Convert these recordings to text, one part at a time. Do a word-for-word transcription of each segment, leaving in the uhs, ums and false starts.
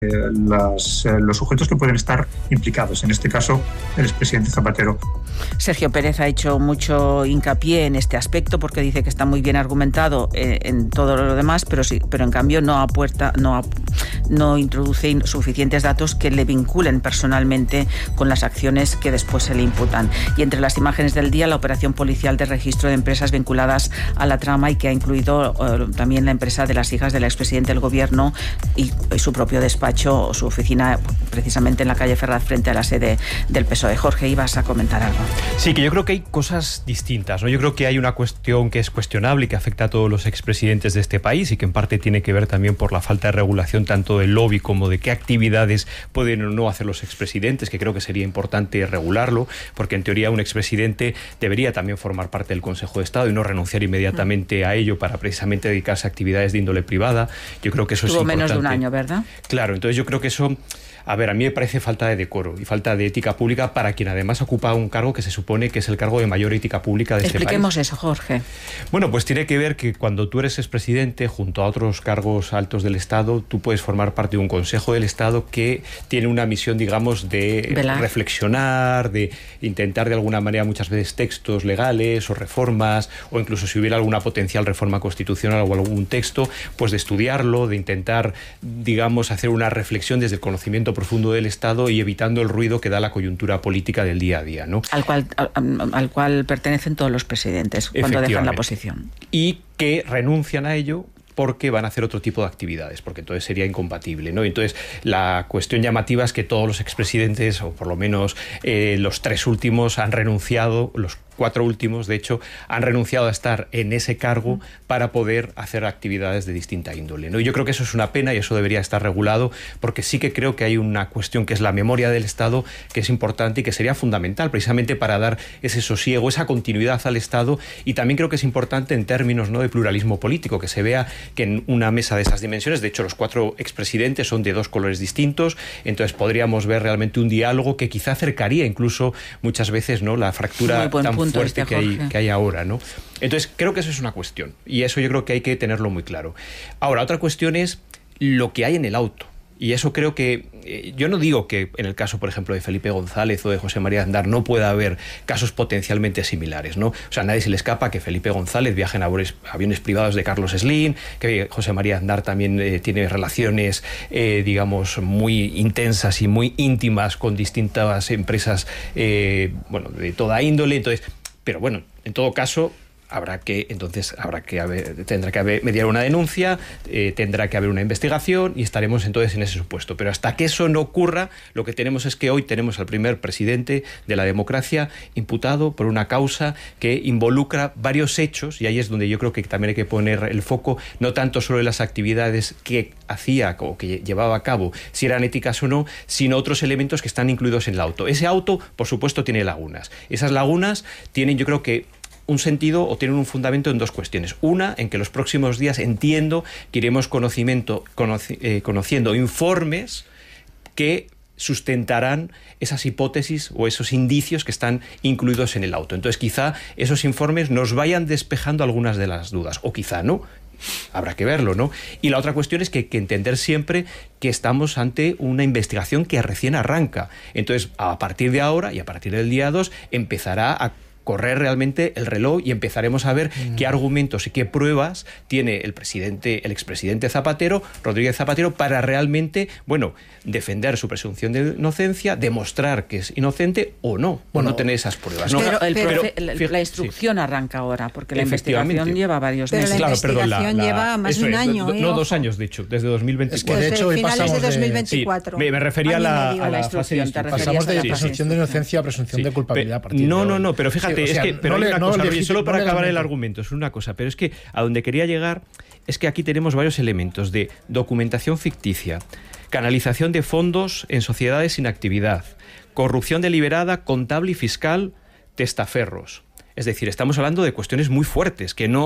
Las, eh, los sujetos que pueden estar implicados, en este caso el expresidente Zapatero. Sergio Pérez ha hecho mucho hincapié en este aspecto porque dice que está muy bien argumentado eh, en todo lo demás, pero sí, pero en cambio no apuerta, no, no introduce suficientes datos que le vinculen personalmente con las acciones que después se le imputan. Y entre las imágenes del día, la operación policial de registro de empresas vinculadas a la trama y que ha incluido eh, también la empresa de las hijas del expresidente del gobierno y, y su propio despacho o su oficina precisamente en la calle Ferraz frente a la sede del P S O E. Jorge, ibas a comentar algo. Sí, que yo creo que hay cosas distintas, ¿no? Yo creo que hay una cuestión que es cuestionable y que afecta a todos los expresidentes de este país y que en parte tiene que ver también por la falta de regulación tanto del lobby como de qué actividades pueden o no hacer los expresidentes, que creo que sería importante regularlo, porque en teoría un expresidente debería también formar parte del Consejo de Estado y no renunciar inmediatamente a ello para precisamente dedicarse a actividades de índole privada. Yo creo que eso Tuvo es importante. menos de un año, ¿verdad? Claro, entonces yo creo que eso, a ver, a mí me parece falta de decoro y falta de ética pública para quien además ocupa un cargo que se supone que es el cargo de mayor ética pública de este país. Expliquemos eso, Jorge. Bueno, pues tiene que ver que cuando tú eres expresidente, junto a otros cargos altos del Estado, tú puedes formar parte de un Consejo del Estado que tiene una misión, digamos, de Velar. reflexionar, de intentar de alguna manera muchas veces textos legales o reformas, o incluso si hubiera alguna potencial reforma constitucional o algún texto, pues de estudiarlo, de intentar, digamos, hacer una reflexión desde el conocimiento profundo del Estado y evitando el ruido que da la coyuntura política del día a día, ¿no? Al cual, al, al cual pertenecen todos los presidentes cuando dejan la posición. Y que renuncian a ello porque van a hacer otro tipo de actividades, porque entonces sería incompatible, ¿no? Entonces, la cuestión llamativa es que todos los expresidentes, o por lo menos eh, los tres últimos, han renunciado, los cuatro últimos, de hecho, han renunciado a estar en ese cargo para poder hacer actividades de distinta índole, ¿no? Y yo creo que eso es una pena y eso debería estar regulado, porque sí que creo que hay una cuestión que es la memoria del Estado, que es importante y que sería fundamental precisamente para dar ese sosiego, esa continuidad al Estado, y también creo que es importante en términos, ¿no?, de pluralismo político, que se vea que en una mesa de esas dimensiones, de hecho los cuatro expresidentes son de dos colores distintos, entonces podríamos ver realmente un diálogo que quizá acercaría incluso muchas veces, ¿no?, la fractura tan fuerte este, que, hay, que hay ahora, ¿no? Entonces creo que eso es una cuestión y eso yo creo que hay que tenerlo muy claro. Ahora, otra cuestión es lo que hay en el auto. Y eso creo que, eh, yo no digo que en el caso, por ejemplo, de Felipe González o de José María Aznar no pueda haber casos potencialmente similares, ¿no? O sea, a nadie se le escapa que Felipe González viaja en aviones, aviones privados de Carlos Slim, que José María Aznar también eh, tiene relaciones, eh, digamos, muy intensas y muy íntimas con distintas empresas, eh, bueno, de toda índole. Entonces, pero bueno, en todo caso, habrá que, entonces, habrá que haber, tendrá que haber, mediar una denuncia, eh, tendrá que haber una investigación y estaremos entonces en ese supuesto. Pero hasta que eso no ocurra, lo que tenemos es que hoy tenemos al primer presidente de la democracia imputado por una causa que involucra varios hechos, y ahí es donde yo creo que también hay que poner el foco, no tanto sobre las actividades que hacía o que llevaba a cabo, si eran éticas o no, sino otros elementos que están incluidos en el auto. Ese auto, por supuesto, tiene lagunas. Esas lagunas tienen, yo creo que, un sentido o tienen un fundamento en dos cuestiones. Una, en que los próximos días entiendo que iremos conocimiento, conoci, eh, conociendo informes que sustentarán esas hipótesis o esos indicios que están incluidos en el auto. Entonces, quizá esos informes nos vayan despejando algunas de las dudas, o quizá no. Habrá que verlo, ¿no? Y la otra cuestión es que hay que entender siempre que estamos ante una investigación que recién arranca. Entonces, a partir de ahora y a partir del día dos, empezará a correr realmente el reloj y empezaremos a ver mm. qué argumentos y qué pruebas tiene el presidente, el expresidente Zapatero, Rodríguez Zapatero, para realmente, bueno, defender su presunción de inocencia, demostrar que es inocente o no, bueno, o no tener esas pruebas. Pero, no, el pero, la, la instrucción sí. arranca ahora, porque la investigación lleva varios pero meses. La claro, investigación perdón, la, lleva más de un es, año. Do, ¿eh? no, dos años, de hecho, desde dos mil veinticuatro. Es que de hecho, hoy finales pasamos de dos mil veinticuatro. Sí, me, me refería a la, a la instrucción. Fase pasamos de la presunción de inocencia a presunción sí, de culpabilidad. A partir no, de no, hoy. no, pero fíjate, sí, o sea, es que pero no hay le, una no cosa, legit, solo para no acabar el argumento, es una cosa, pero es que a donde quería llegar es que aquí tenemos varios elementos de documentación ficticia, canalización de fondos en sociedades sin actividad, corrupción deliberada, contable y fiscal, testaferros. Es decir, estamos hablando de cuestiones muy fuertes que no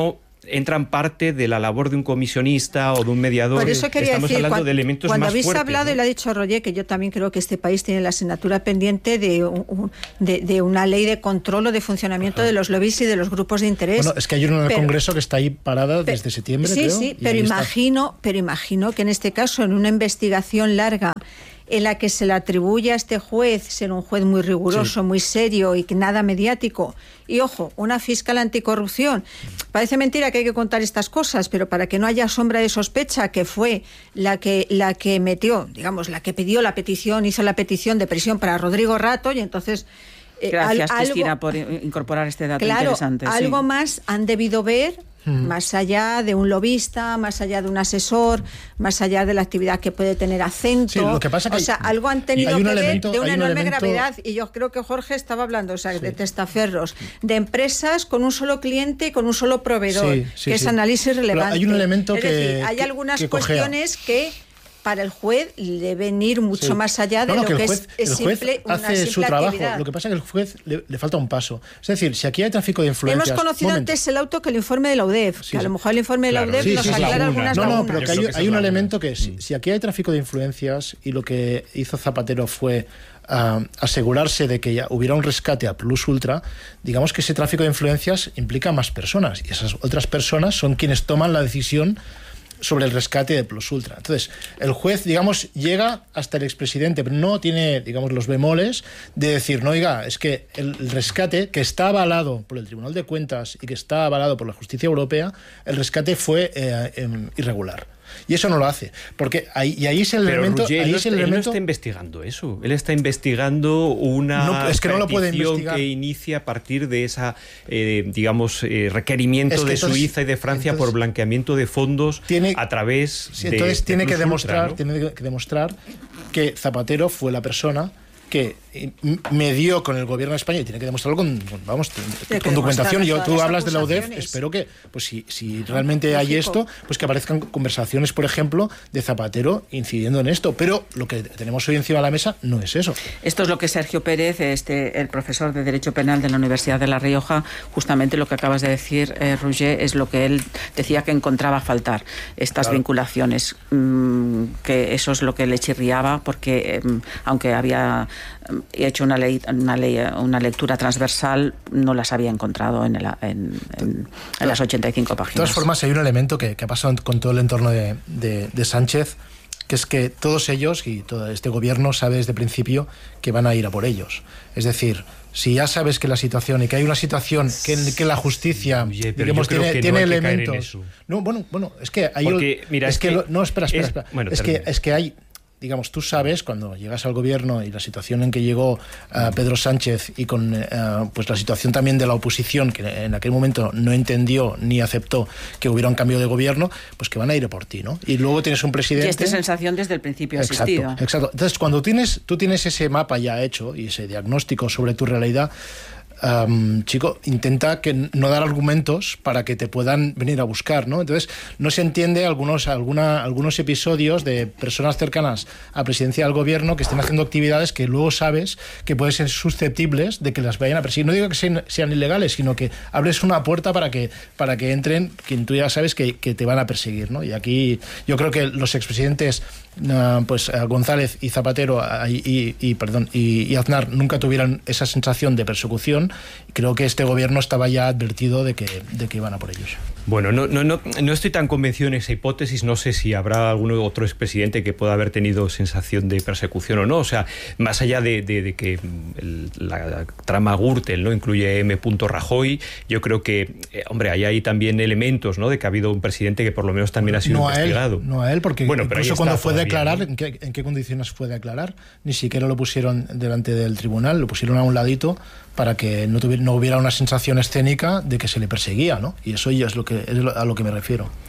entran parte de la labor de un comisionista o de un mediador. Por eso quería Estamos decir, hablando cuando, de elementos cuando más habéis fuertes, hablado, ¿no? y lo ha dicho Roger, que yo también creo que este país tiene la asignatura pendiente de, un, de, de una ley de control o de funcionamiento Ajá. de los lobbies y de los grupos de interés. Bueno, es que hay una en el pero, Congreso que está ahí parada pero, desde septiembre, sí, creo. Sí, sí, pero imagino, pero imagino que en este caso, en una investigación larga en la que se le atribuye a este juez ser un juez muy riguroso, sí. muy serio y que nada mediático. Y ojo, una fiscal anticorrupción. Parece mentira que hay que contar estas cosas, pero para que no haya sombra de sospecha, que fue la que la que metió, digamos, la que pidió la petición, hizo la petición de prisión para Rodrigo Rato, y entonces... Eh, Gracias, al, Cristina, algo, por incorporar este dato claro, interesante. Algo sí. más han debido ver, hmm. más allá de un lobista, más allá de un asesor, más allá de la actividad que puede tener Acento. Sí, lo que pasa que o sea, hay, algo han tenido que elemento, ver de una enorme elemento... gravedad. Y yo creo que Jorge estaba hablando, o sea, sí. de testaferros, de empresas con un solo cliente y con un solo proveedor, sí, sí, que sí. es análisis relevante. Pero hay un elemento es que decir, hay que, algunas que cuestiones que para el juez deben ir mucho sí. más allá de no, no, lo que, que juez, es, es el juez simple, hace una simple su trabajo. actividad. Lo que pasa es que el juez le, le falta un paso. Es decir, si aquí hay tráfico de influencias... Hemos conocido momento. antes el auto que el informe de la U D E F, sí, que a lo mejor el informe claro, de la U D E F sí, nos sí, aclara laguna. algunas No, lagunas. no, pero que hay, hay un elemento que si, mm. si aquí hay tráfico de influencias y lo que hizo Zapatero fue uh, asegurarse de que ya hubiera un rescate a Plus Ultra, digamos que ese tráfico de influencias implica más personas, y esas otras personas son quienes toman la decisión sobre el rescate de Plus Ultra. Entonces, el juez, digamos, llega hasta el expresidente, pero no tiene, digamos, los bemoles de decir, no, oiga, es que el rescate, que está avalado por el Tribunal de Cuentas y que está avalado por la justicia europea, el rescate fue eh, eh, irregular. Y eso no lo hace, porque ahí, y ahí es el Pero elemento... Roger, ahí él, es el él elemento... no está investigando eso. Él está investigando una no, es que no lo puede petición investigar. que inicia a partir de esa, eh, digamos, eh, requerimiento es que de entonces, Suiza y de Francia entonces, por blanqueamiento de fondos tiene, a través sí, de entonces de tiene que demostrar, Ultra, ¿no? tiene que demostrar que Zapatero fue la persona que medió con el gobierno de España, y tiene que demostrarlo con, con vamos, con, con documentación. Yo, tú hablas de la U D E F, espero que, pues si, si realmente no, hay lógico. esto, pues que aparezcan conversaciones, por ejemplo, de Zapatero incidiendo en esto. Pero lo que tenemos hoy encima de la mesa no es eso. Esto es lo que Sergio Pérez, este, el profesor de Derecho Penal de la Universidad de La Rioja, justamente lo que acabas de decir, eh, Roger, es lo que él decía que encontraba faltar, estas claro. vinculaciones, mmm, que eso es lo que le chirriaba, porque eh, aunque había he hecho una ley, una ley, una lectura transversal, no las había encontrado en, el, en, en, en las ochenta y cinco páginas. De todas formas, hay un elemento que, que ha pasado con todo el entorno de, de, de Sánchez, que es que todos ellos y todo este gobierno sabe desde el principio que van a ir a por ellos. Es decir, si ya sabes que la situación y que hay una situación que, que la justicia Oye, digamos, tiene, que tiene no elementos. No, bueno, bueno, es que hay Porque, mira, es, es que, que lo, no, espera, espera, es, espera. Bueno, es que es que hay digamos, tú sabes, cuando llegas al gobierno y la situación en que llegó uh, Pedro Sánchez y con uh, pues la situación también de la oposición, que en aquel momento no entendió ni aceptó que hubiera un cambio de gobierno, pues que van a ir a por ti, ¿no? Y luego tienes un presidente... Y esta sensación desde el principio ha existido. Exacto, exacto. Entonces, cuando tienes, tú tienes ese mapa ya hecho y ese diagnóstico sobre tu realidad, Um, chico, intenta que no dar argumentos para que te puedan venir a buscar, ¿no? Entonces, no se entiende algunos, alguna, algunos episodios de personas cercanas a presidencia del gobierno que estén haciendo actividades que luego sabes que pueden ser susceptibles de que las vayan a perseguir. No digo que sean, sean ilegales, sino que abres una puerta para que, para que entren quien tú ya sabes que, que te van a perseguir, ¿no? Y aquí yo creo que los expresidentes Uh, pues uh, González y Zapatero uh, y, y, y, perdón, y, y Aznar nunca tuvieran esa sensación de persecución. Creo que este gobierno estaba ya advertido de que, de que iban a por ellos. Bueno, no, no, no, no estoy tan convencido en esa hipótesis. No sé si habrá algún otro expresidente que pueda haber tenido sensación de persecución o no. O sea, más allá de, de, de que el, la trama Gürtel no incluye M. Rajoy, yo creo que, eh, hombre, hay ahí también elementos, ¿no?, de que ha habido un presidente que por lo menos también ha sido no investigado. A él, no a él, porque bueno, pero incluso cuando fue todavía, declarar, ¿no? ¿en qué, ¿en qué condiciones fue declarar? Ni siquiera lo pusieron delante del tribunal, lo pusieron a un ladito para que no, tuviera, no hubiera una sensación escénica de que se le perseguía, ¿no? Y eso ya es lo que es a lo que me refiero.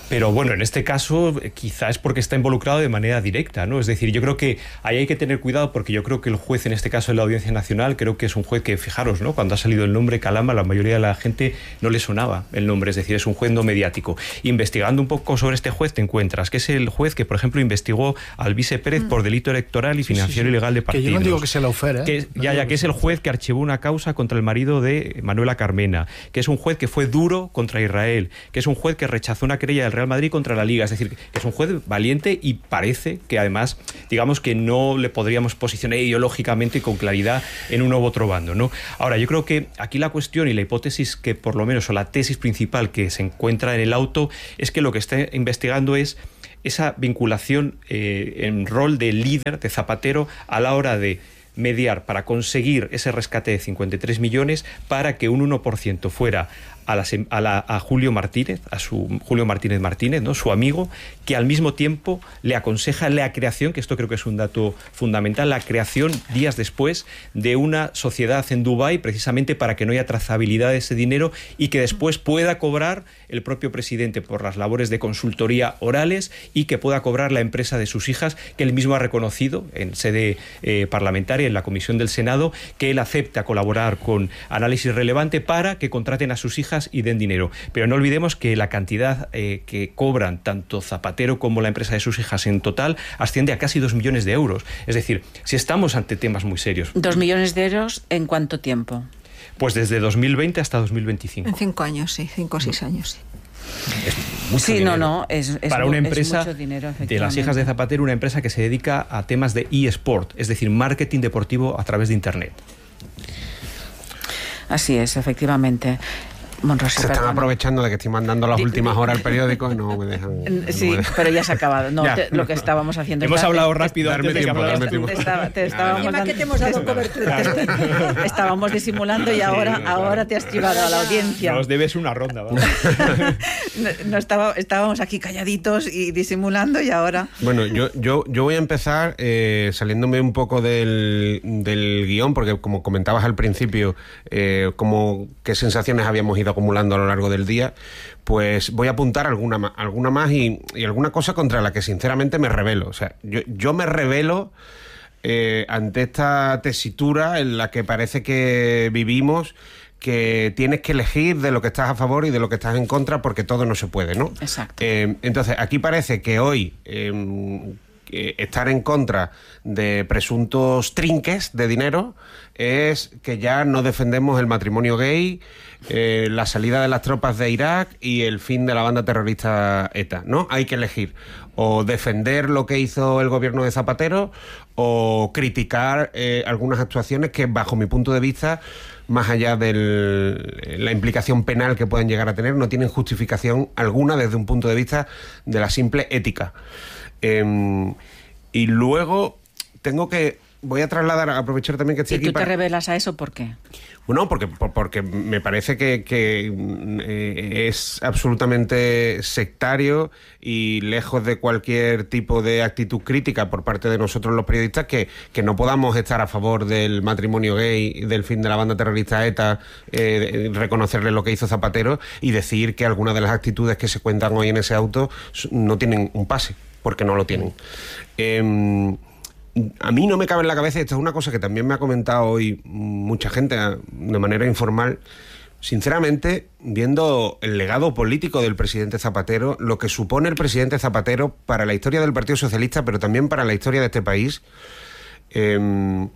Pero bueno, en este caso quizá es porque está involucrado de manera directa, ¿no? Es decir, yo creo que ahí hay que tener cuidado porque yo creo que el juez, en este caso de la Audiencia Nacional, creo que es un juez que, fijaros, ¿no? Cuando ha salido el nombre Calama, la mayoría de la gente no le sonaba el nombre, es decir, es un juez no mediático. Investigando un poco sobre este juez te encuentras que es el juez que, por ejemplo, investigó a Alvise Pérez mm. por delito electoral y sí, financiación sí, sí. ilegal de partidos. Que yo no digo que sea la UFER, ¿eh? Que, no ya, ya, que es el juez que archivó una causa contra el marido de Manuela Carmena, que es un juez que fue duro contra Israel, que es un juez que rechazó una querella del Real Madrid contra la Liga. Es decir, que es un juez valiente y parece que además, digamos que no le podríamos posicionar ideológicamente con claridad en uno u otro bando, ¿no? Ahora, yo creo que aquí la cuestión y la hipótesis que por lo menos, o la tesis principal que se encuentra en el auto, es que lo que está investigando es esa vinculación eh, en rol de líder, de Zapatero, a la hora de mediar para conseguir ese rescate de cincuenta y tres millones para que un uno por ciento fuera a, la, a, la, a Julio Martínez, a su Julio Martínez Martínez, ¿no? Su amigo, que al mismo tiempo le aconseja la creación, que esto creo que es un dato fundamental, la creación días después de una sociedad en Dubái, precisamente para que no haya trazabilidad de ese dinero y que después pueda cobrar el propio presidente por las labores de consultoría orales y que pueda cobrar la empresa de sus hijas, que él mismo ha reconocido en sede eh, parlamentaria, en la Comisión del Senado, que él acepta colaborar con Análisis Relevante para que contraten a sus hijas y den dinero. Pero no olvidemos que la cantidad eh, que cobran tanto Zapatero como la empresa de sus hijas en total asciende a casi dos millones de euros. Es decir, si estamos ante temas muy serios. ¿Dos millones de euros en cuánto tiempo? Pues desde dos mil veinte hasta dos mil veinticinco. En cinco años, sí, cinco o seis años, sí. Es sí, dinero. no, no, es, es para una empresa es mucho dinero, de las hijas de Zapatero, una empresa que se dedica a temas de eSport, es decir, marketing deportivo a través de Internet. Así es, efectivamente. Monrosi, se están perdón. aprovechando de que estoy mandando las últimas horas al periódico y no me dejan. No sí, me dejan. Pero ya se ha acabado. No, te, lo que estábamos haciendo. Hemos está, hablado rápido. Darme antes tiempo, de darme tiempo. Te, estaba, te estábamos dando, que te hemos dado cobertura. Te, estábamos disimulando y ahora, sí, ahora te has chivado a la audiencia. Nos debes una ronda. ¿Vale? no, no estaba, estábamos aquí calladitos y disimulando y ahora. Bueno, yo, yo, yo voy a empezar eh, saliéndome un poco del, del guión, porque como comentabas al principio, eh, como qué sensaciones habíamos ido acumulando a lo largo del día, pues voy a apuntar alguna, alguna más y, y alguna cosa contra la que sinceramente me rebelo. O sea, yo, yo me rebelo eh, ante esta tesitura en la que parece que vivimos, que tienes que elegir de lo que estás a favor y de lo que estás en contra, porque todo no se puede, ¿no? Exacto. Eh, entonces, aquí parece que hoy eh, estar en contra de presuntos trinques de dinero es que ya no defendemos el matrimonio gay, eh, la salida de las tropas de Irak y el fin de la banda terrorista ETA, ¿no? Hay que elegir o defender lo que hizo el gobierno de Zapatero o criticar eh, algunas actuaciones que, bajo mi punto de vista, más allá de la implicación penal que pueden llegar a tener, no tienen justificación alguna desde un punto de vista de la simple ética. Eh, y luego tengo que... Voy a trasladar, a aprovechar también que estoy ¿Y aquí... tú te para... revelas a eso por qué? Bueno, porque, porque me parece que, que eh, es absolutamente sectario y lejos de cualquier tipo de actitud crítica por parte de nosotros los periodistas que, que no podamos estar a favor del matrimonio gay, del fin de la banda terrorista ETA, eh, reconocerle lo que hizo Zapatero y decir que algunas de las actitudes que se cuentan hoy en ese auto no tienen un pase, porque no lo tienen. Eh, A mí no me cabe en la cabeza, esto es una cosa que también me ha comentado hoy mucha gente de manera informal. Sinceramente, viendo el legado político del presidente Zapatero, lo que supone el presidente Zapatero para la historia del Partido Socialista, pero también para la historia de este país, eh,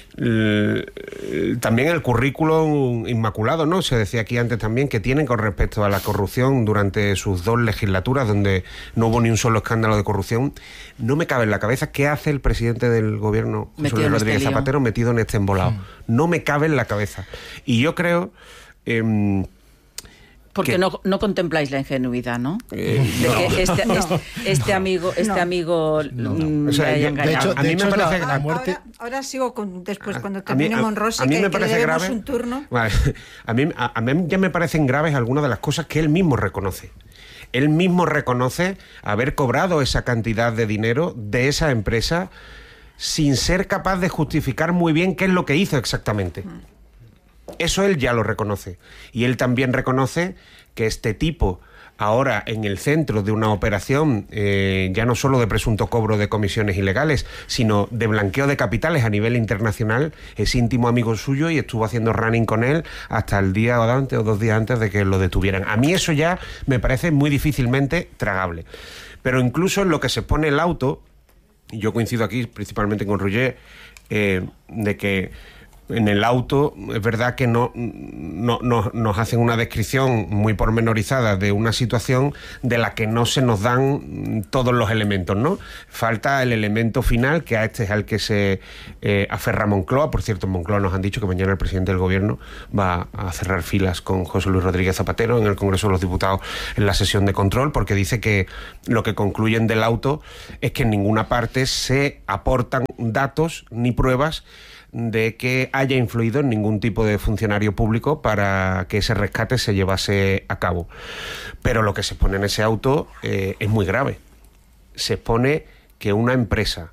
también el currículum inmaculado, ¿no? Se decía aquí antes también que tienen con respecto a la corrupción durante sus dos legislaturas donde no hubo ni un solo escándalo de corrupción. No me cabe en la cabeza qué hace el presidente del gobierno, José Luis Rodríguez Zapatero, metido en este embolado. No me cabe en la cabeza. Y yo creo... Eh, Porque que, no, no contempláis la ingenuidad, ¿no? Eh, de no. que este, No. este, este amigo, este No. amigo No. mm, O sea, le haya yo- de engañado. hecho- a mí me parece que la muerte- Ahora, ahora sigo con, después, cuando a mí- termine a- Monrosi, a mí que, me que parece le demos grave. un turno. Vale. A mí, a, a mí ya me parecen graves algunas de las cosas que él mismo reconoce. Él mismo reconoce haber cobrado esa cantidad de dinero de esa empresa sin ser capaz de justificar muy bien qué es lo que hizo exactamente. Eso él ya lo reconoce. Y él también reconoce que este tipo ahora en el centro de una operación eh, ya no solo de presunto cobro de comisiones ilegales, sino de blanqueo de capitales a nivel internacional, es íntimo amigo suyo y estuvo haciendo running con él hasta el día o antes o dos días antes de que lo detuvieran. A mí eso ya me parece muy difícilmente tragable. Pero incluso en lo que se pone el auto, y yo coincido aquí principalmente con Roger, eh, de que en el auto es verdad que no, no, no nos hacen una descripción muy pormenorizada de una situación de la que no se nos dan todos los elementos, ¿no? Falta el elemento final, que a este es al que se eh, aferra Moncloa. Por cierto, en Moncloa nos han dicho que mañana el presidente del gobierno va a cerrar filas con José Luis Rodríguez Zapatero en el Congreso de los Diputados en la sesión de control, porque dice que lo que concluyen del auto es que en ninguna parte se aportan datos ni pruebas de que haya influido en ningún tipo de funcionario público para que ese rescate se llevase a cabo. Pero lo que se pone en ese auto eh, es muy grave. Se pone que una empresa,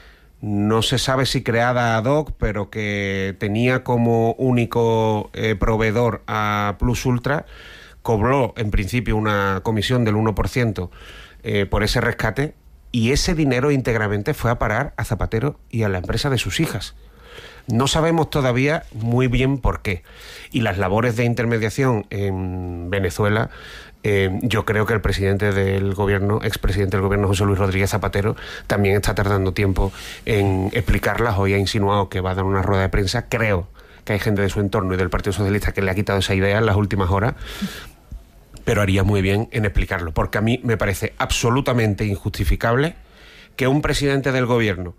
no se sabe si creada ad hoc, pero que tenía como único eh, proveedor a Plus Ultra, cobró en principio una comisión del uno por ciento eh, por ese rescate, y ese dinero íntegramente fue a parar a Zapatero y a la empresa de sus hijas. No sabemos todavía muy bien por qué. Y las labores de intermediación en Venezuela, eh, yo creo que el presidente del gobierno, expresidente del gobierno, José Luis Rodríguez Zapatero, también está tardando tiempo en explicarlas. Hoy ha insinuado que va a dar una rueda de prensa. Creo que hay gente de su entorno y del Partido Socialista que le ha quitado esa idea en las últimas horas, pero haría muy bien en explicarlo, porque a mí me parece absolutamente injustificable que un presidente del gobierno,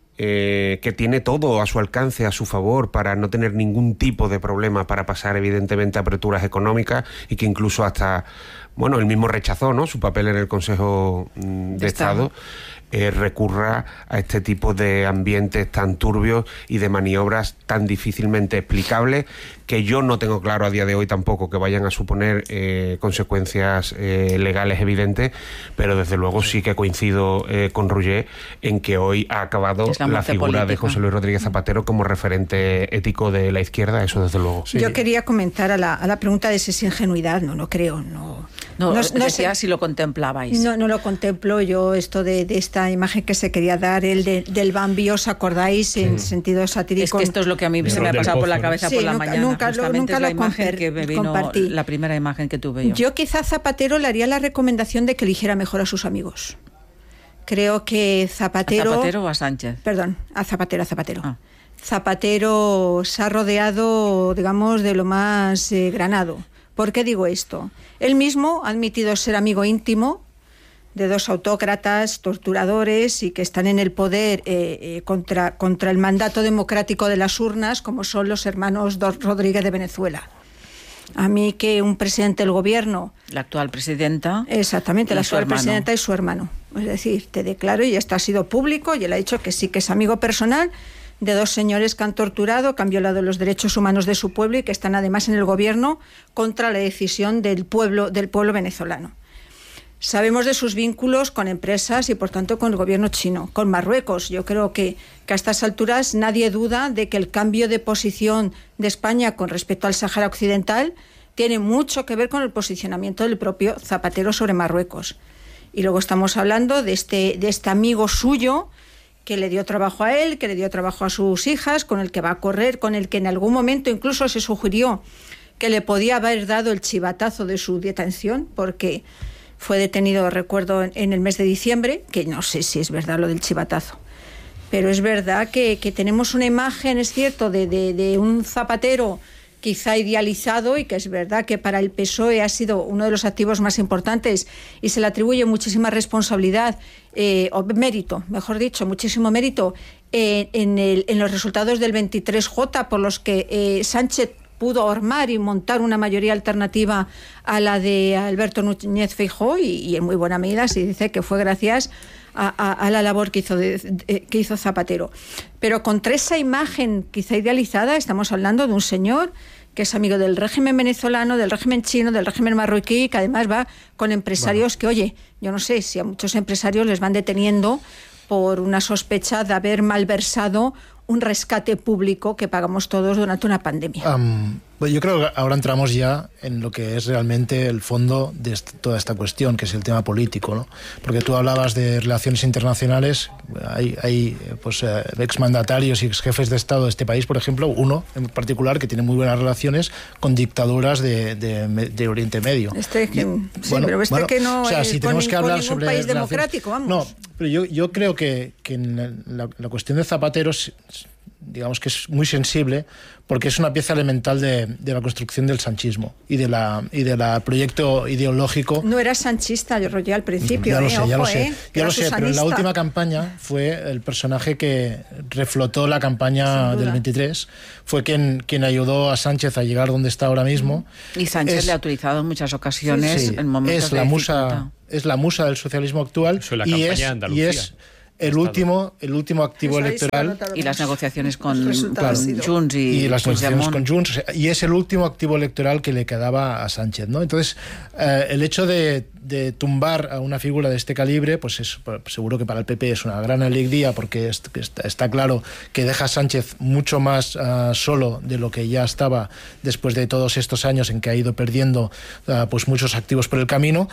Eh, que tiene todo a su alcance, a su favor, para no tener ningún tipo de problema para pasar evidentemente aperturas económicas, y que incluso hasta, bueno, él mismo rechazó, ¿no?, su papel en el Consejo mm, de, de Estado, eh, recurra a este tipo de ambientes tan turbios y de maniobras tan difícilmente explicables, que yo no tengo claro a día de hoy tampoco que vayan a suponer eh, consecuencias eh, legales evidentes, pero desde luego sí que coincido eh, con Roger en que hoy ha acabado la, la figura política de José Luis Rodríguez Zapatero como referente ético de la izquierda, eso desde luego. Sí. Yo quería comentar a la, a la pregunta de si es ingenuidad, no, no creo, no. No, no, no sé si lo contemplabais. No, no lo contemplo. Yo esto de, de esta imagen que se quería dar, el de, del Bambi, ¿os acordáis? Sí. En sentido satírico. Es que esto es lo que a mí se me ha pasado por la cabeza sí, por la nunca, mañana. Nunca, Justamente nunca es la lo imagen comper, que me vino, compartí. La primera imagen que tuve yo. Yo quizá a Zapatero le haría la recomendación de que eligiera mejor a sus amigos. Creo que Zapatero... ¿A Zapatero o a Sánchez? Perdón, a Zapatero, a Zapatero. Ah. Zapatero se ha rodeado, digamos, de lo más eh, granado. ¿Por qué digo esto? Él mismo ha admitido ser amigo íntimo de dos autócratas, torturadores y que están en el poder eh, eh, contra, contra el mandato democrático de las urnas, como son los hermanos Rodríguez de Venezuela. A mí que un presidente del gobierno... La actual presidenta. Exactamente, la actual presidenta y su hermano. Es decir, te declaro, y esto ha sido público, y él ha dicho que sí que es amigo personal de dos señores que han torturado, que han violado los derechos humanos de su pueblo y que están además en el gobierno contra la decisión del pueblo, del pueblo venezolano. Sabemos de sus vínculos con empresas y por tanto con el gobierno chino, con Marruecos. Yo creo que, que a estas alturas nadie duda de que el cambio de posición de España con respecto al Sáhara Occidental tiene mucho que ver con el posicionamiento del propio Zapatero sobre Marruecos. Y luego estamos hablando de este, de este amigo suyo que le dio trabajo a él, que le dio trabajo a sus hijas, con el que va a correr, con el que en algún momento incluso se sugirió que le podía haber dado el chivatazo de su detención, porque fue detenido, recuerdo, en el mes de diciembre, que no sé si es verdad lo del chivatazo, pero es verdad que, que tenemos una imagen, es cierto, de, de, de un Zapatero quizá idealizado, y que es verdad que para el P S O E ha sido uno de los activos más importantes y se le atribuye muchísima responsabilidad, eh, o mérito, mejor dicho, muchísimo mérito eh, en, el, en los resultados del veintitrés J, por los que eh, Sánchez pudo armar y montar una mayoría alternativa a la de Alberto Núñez Feijóo, y, y en muy buena medida se dice que fue gracias a, a, a la labor que hizo, de, de, que hizo Zapatero. Pero contra esa imagen quizá idealizada estamos hablando de un señor que es amigo del régimen venezolano, del régimen chino, del régimen marroquí, que además va con empresarios bueno. que, oye, yo no sé si a muchos empresarios les van deteniendo por una sospecha de haber malversado un rescate público que pagamos todos durante una pandemia. Um, Pues yo creo que ahora entramos ya en lo que es realmente el fondo de est- toda esta cuestión, que es el tema político, ¿no? Porque tú hablabas de relaciones internacionales, hay, hay pues, eh, exmandatarios y exjefes de Estado de este país, por ejemplo, uno en particular que tiene muy buenas relaciones con dictaduras de, de, de Oriente Medio. Este que, y, sí, bueno, pero este bueno, que no o sea, es si con, tenemos que con hablar ningún sobre país relaciones- democrático, vamos. No, pero yo, yo creo que, que en la, la cuestión de Zapatero, digamos que es muy sensible, porque es una pieza elemental de, de la construcción del sanchismo y de la y del proyecto ideológico. No era sanchista, yo rollé al principio. Ya lo eh, sé, ojo, ya lo sé, eh, ya lo sé, pero en la susanista. última campaña fue el personaje que reflotó la campaña del veintitrés, fue quien, quien ayudó a Sánchez a llegar donde está ahora mismo. Y Sánchez es, le ha utilizado en muchas ocasiones sí, en momentos es la de musa dificultad. es la musa del socialismo actual. Eso en la y, campaña es, de Andalucía. y es el último, el último activo Pues ahí está electoral. anotado. Y las negociaciones con, Los resultados con han sido. Junts y, y las negociaciones Puigdemont. con Junts, o sea, y es el último activo electoral que le quedaba a Sánchez, ¿no? Entonces, eh, el hecho de, de tumbar a una figura de este calibre, pues es pues, seguro que para el P P es una gran alegría, porque es, está, está claro que deja a Sánchez mucho más uh, solo de lo que ya estaba después de todos estos años en que ha ido perdiendo uh, pues muchos activos por el camino,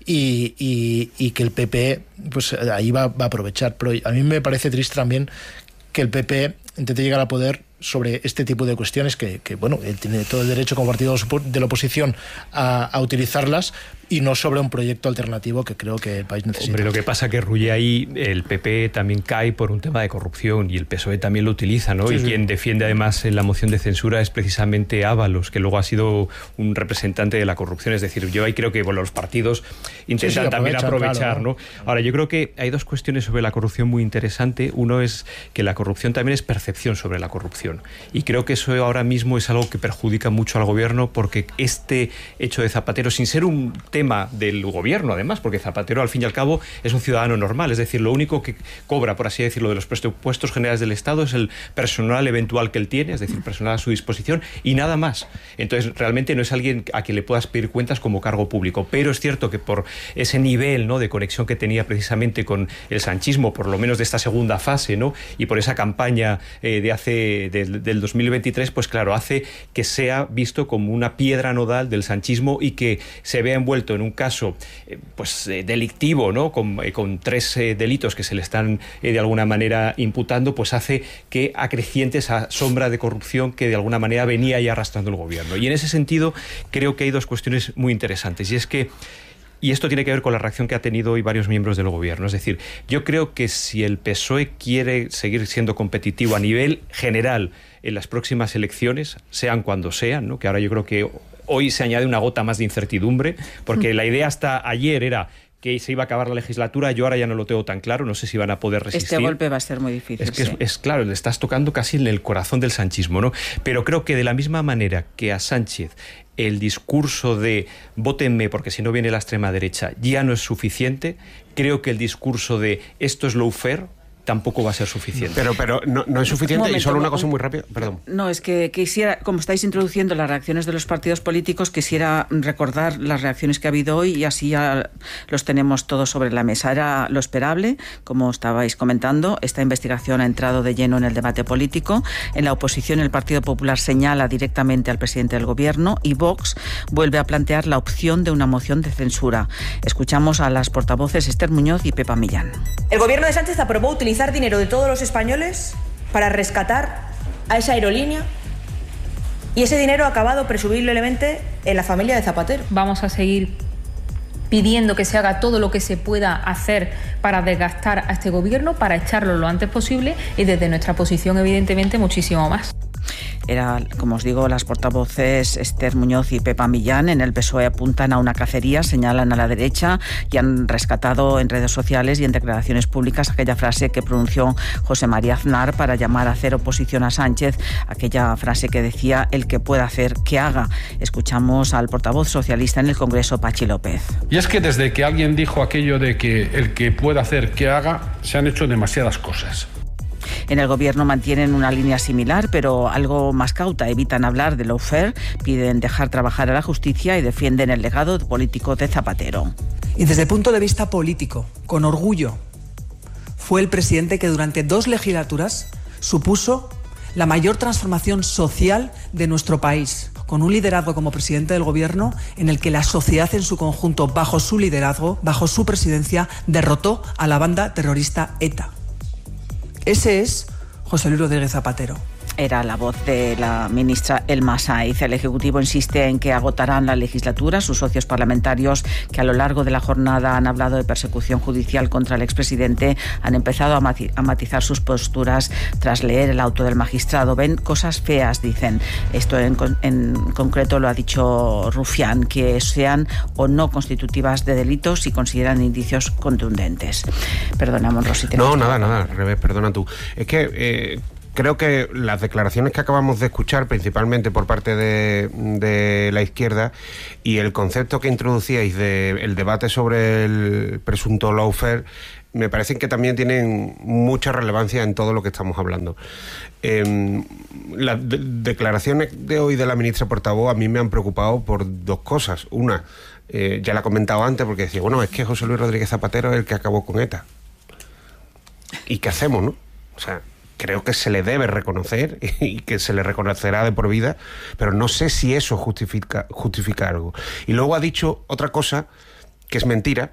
y, y, y que el P P pues ahí va, va a aprovechar. Pero a mí me parece triste también que el P P intente llegar al poder sobre este tipo de cuestiones que, que bueno, él tiene todo el derecho como partido de la oposición a, a utilizarlas, y no sobre un proyecto alternativo que creo que el país necesita. Hombre, lo que pasa que Rulle ahí, el P P también cae por un tema de corrupción y el P S O E también lo utiliza, ¿no? Sí, y sí. quien defiende además en la moción de censura es precisamente Ábalos, que luego ha sido un representante de la corrupción. Es decir, yo ahí creo que bueno, los partidos intentan sí, también aprovechan, aprovechar, claro, ¿no? Ahora, yo creo que hay dos cuestiones sobre la corrupción muy interesantes. Uno es que la corrupción también es percepción sobre la corrupción. Y creo que eso ahora mismo es algo que perjudica mucho al gobierno, porque este hecho de Zapatero, sin ser un tema del gobierno además, porque Zapatero al fin y al cabo es un ciudadano normal, es decir, lo único que cobra, por así decirlo, de los presupuestos generales del Estado es el personal eventual que él tiene, es decir, personal a su disposición, y nada más. Entonces, realmente no es alguien a quien le puedas pedir cuentas como cargo público, pero es cierto que por ese nivel, ¿no?, de conexión que tenía precisamente con el sanchismo, por lo menos de esta segunda fase, ¿no?, y por esa campaña eh, de hace de, del dos mil veintitrés, pues claro, hace que sea visto como una piedra nodal del sanchismo y que se vea envuelto en un caso eh, pues eh, delictivo, ¿no?, con, eh, con tres eh, delitos que se le están eh, de alguna manera imputando, pues hace que acreciente esa sombra de corrupción que de alguna manera venía ya arrastrando el gobierno. Y en ese sentido creo que hay dos cuestiones muy interesantes, y es que y esto tiene que ver con la reacción que ha tenido hoy varios miembros del gobierno. Es decir, yo creo que si el P S O E quiere seguir siendo competitivo a nivel general en las próximas elecciones, sean cuando sean, ¿no?, que ahora yo creo que hoy se añade una gota más de incertidumbre, porque la idea hasta ayer era que se iba a acabar la legislatura, yo ahora ya no lo tengo tan claro, no sé si van a poder resistir. Este golpe va a ser muy difícil. Es que sí. es, es claro, le estás tocando casi en el corazón del sanchismo, ¿no? Pero creo que de la misma manera que a Sánchez el discurso de vótenme porque si no viene la extrema derecha ya no es suficiente, creo que el discurso de esto es lawfare tampoco va a ser suficiente. Pero, pero no, no es suficiente. Momento, y solo una un, cosa muy rápida, perdón. No, es que quisiera, como estáis introduciendo las reacciones de los partidos políticos, quisiera recordar las reacciones que ha habido hoy y así ya los tenemos todos sobre la mesa. Era lo esperable, como estabais comentando, esta investigación ha entrado de lleno en el debate político. En la oposición el Partido Popular señala directamente al presidente del gobierno y Vox vuelve a plantear la opción de una moción de censura. Escuchamos a las portavoces Esther Muñoz y Pepa Millán. El gobierno de Sánchez aprobó utilizar dinero de todos los españoles para rescatar a esa aerolínea y ese dinero ha acabado presumiblemente en la familia de Zapatero. Vamos a seguir pidiendo que se haga todo lo que se pueda hacer para desgastar a este gobierno, para echarlo lo antes posible y desde nuestra posición evidentemente muchísimo más. Era, como os digo, las portavoces Esther Muñoz y Pepa Millán. En el P S O E apuntan a una cacería, señalan a la derecha y han rescatado en redes sociales y en declaraciones públicas aquella frase que pronunció José María Aznar para llamar a hacer oposición a Sánchez, aquella frase que decía el que pueda hacer, que haga. Escuchamos al portavoz socialista en el Congreso, Pachi López. Y es que desde que alguien dijo aquello de que el que pueda hacer, que haga, se han hecho demasiadas cosas. En el gobierno mantienen una línea similar, pero algo más cauta. Evitan hablar de lawfare, piden dejar trabajar a la justicia y defienden el legado político de Zapatero. Y desde el punto de vista político, con orgullo, fue el presidente que durante dos legislaturas supuso la mayor transformación social de nuestro país. con un liderazgo como presidente del gobierno en el que la sociedad en su conjunto, bajo su liderazgo, bajo su presidencia, derrotó a la banda terrorista ETA. Ese es José Luis Rodríguez Zapatero. Era la voz de la ministra Elma Saiz. El Ejecutivo insiste en que agotarán la legislatura. Sus socios parlamentarios, que a lo largo de la jornada han hablado de persecución judicial contra el expresidente, han empezado a matizar sus posturas tras leer el auto del magistrado. Ven cosas feas, dicen. Esto en, en concreto lo ha dicho Rufián, que sean o no constitutivas de delitos y consideran indicios contundentes. Perdona, Monrosi. No, nada, nada, al revés, perdona tú. Es que... Eh... Creo que las declaraciones que acabamos de escuchar, principalmente por parte de, de la izquierda, y el concepto que introducíais del debate sobre el presunto lawfare, me parecen que también tienen mucha relevancia en todo lo que estamos hablando. Eh, las de- declaraciones de hoy de la ministra portavoz a mí me han preocupado por dos cosas. Una, eh, ya la he comentado antes, porque decía, bueno, es que José Luis Rodríguez Zapatero es el que acabó con ETA. ¿Y qué hacemos, no? O sea... Creo que se le debe reconocer y que se le reconocerá de por vida, pero no sé si eso justifica, justifica algo. Y luego ha dicho otra cosa que es mentira,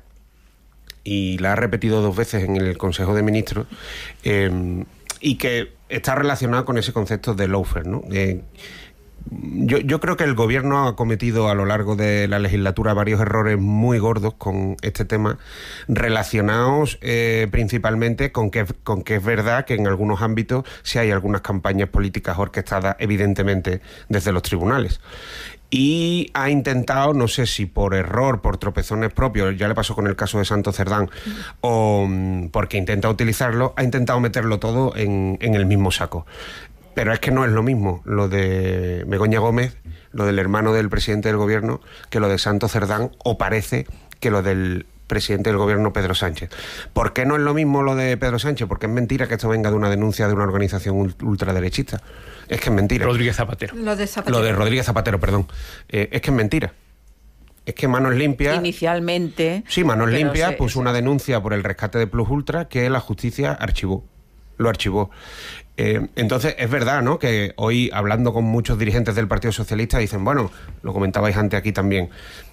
y la ha repetido dos veces en el Consejo de Ministros, eh, y que está relacionada con ese concepto de lawfare, ¿no? Eh, Yo, yo creo que el gobierno ha cometido a lo largo de la legislatura varios errores muy gordos con este tema, relacionados eh, principalmente con que, con que es verdad que en algunos ámbitos sí hay algunas campañas políticas orquestadas evidentemente desde los tribunales. Y ha intentado, no sé si por error, por tropezones propios, ya le pasó con el caso de Santo Cerdán, o porque intenta utilizarlo, ha intentado meterlo todo en, en el mismo saco. Pero es que no es lo mismo lo de Begoña Gómez, lo del hermano del presidente del gobierno, que lo de Santo Cerdán, o parece que lo del presidente del gobierno, Pedro Sánchez. ¿Por qué no es lo mismo lo de Pedro Sánchez? Porque es mentira que esto venga de una denuncia de una organización ultraderechista. Es que es mentira. Rodríguez Zapatero. Lo de Zapatero. Lo de Rodríguez Zapatero, perdón. Eh, es que es mentira. Es que Manos Limpias... Inicialmente... Sí, Manos Limpias se, puso se... una denuncia por el rescate de Plus Ultra que la justicia archivó. Lo archivó. Eh, entonces, es verdad, ¿no?, que hoy, hablando con muchos dirigentes del Partido Socialista, dicen, bueno, lo comentabais antes aquí también,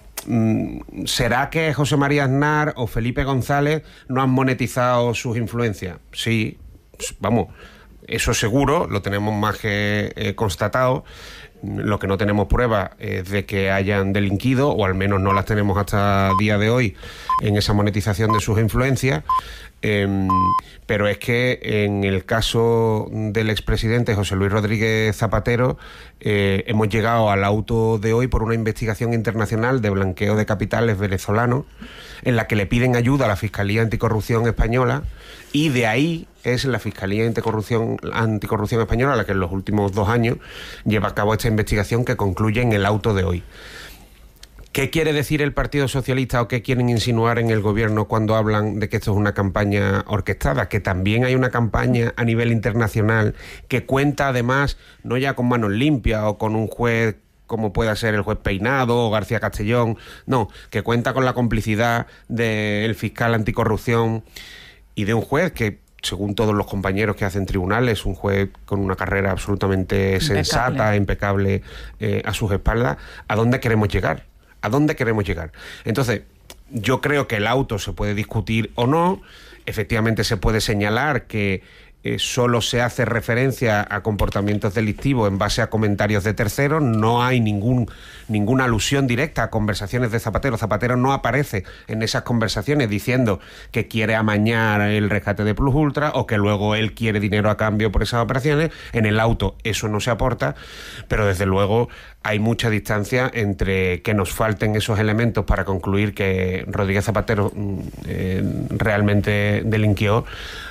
¿será que José María Aznar o Felipe González no han monetizado sus influencias? Sí, vamos, eso seguro, lo tenemos más que eh, constatado. Lo que no tenemos pruebas es de que hayan delinquido, o al menos no las tenemos hasta el día de hoy, en esa monetización de sus influencias. Eh, pero es que en el caso del expresidente José Luis Rodríguez Zapatero eh, hemos llegado al auto de hoy por una investigación internacional de blanqueo de capitales venezolanos, en la que le piden ayuda a la Fiscalía Anticorrupción Española, y de ahí es la Fiscalía Anticorrupción, Anticorrupción Española la que en los últimos dos años lleva a cabo esta investigación que concluye en el auto de hoy. ¿Qué quiere decir el Partido Socialista o qué quieren insinuar en el gobierno cuando hablan de que esto es una campaña orquestada? Que también hay una campaña a nivel internacional que cuenta además no ya con Manos Limpias o con un juez como pueda ser el juez Peinado o García Castellón, no, que cuenta con la complicidad del fiscal anticorrupción y de un juez que, según todos los compañeros que hacen tribunales, un juez con una carrera absolutamente impecable. sensata, impecable eh, a sus espaldas. ¿A dónde queremos llegar? ¿A dónde queremos llegar? Entonces, yo creo que el auto se puede discutir o no. Efectivamente se puede señalar que eh, solo se hace referencia a comportamientos delictivos en base a comentarios de terceros. No hay ningún, ninguna alusión directa a conversaciones de Zapatero. Zapatero no aparece en esas conversaciones diciendo que quiere amañar el rescate de Plus Ultra o que luego él quiere dinero a cambio por esas operaciones. En el auto eso no se aporta, pero desde luego hay mucha distancia entre que nos falten esos elementos para concluir que Rodríguez Zapatero eh, realmente delinquió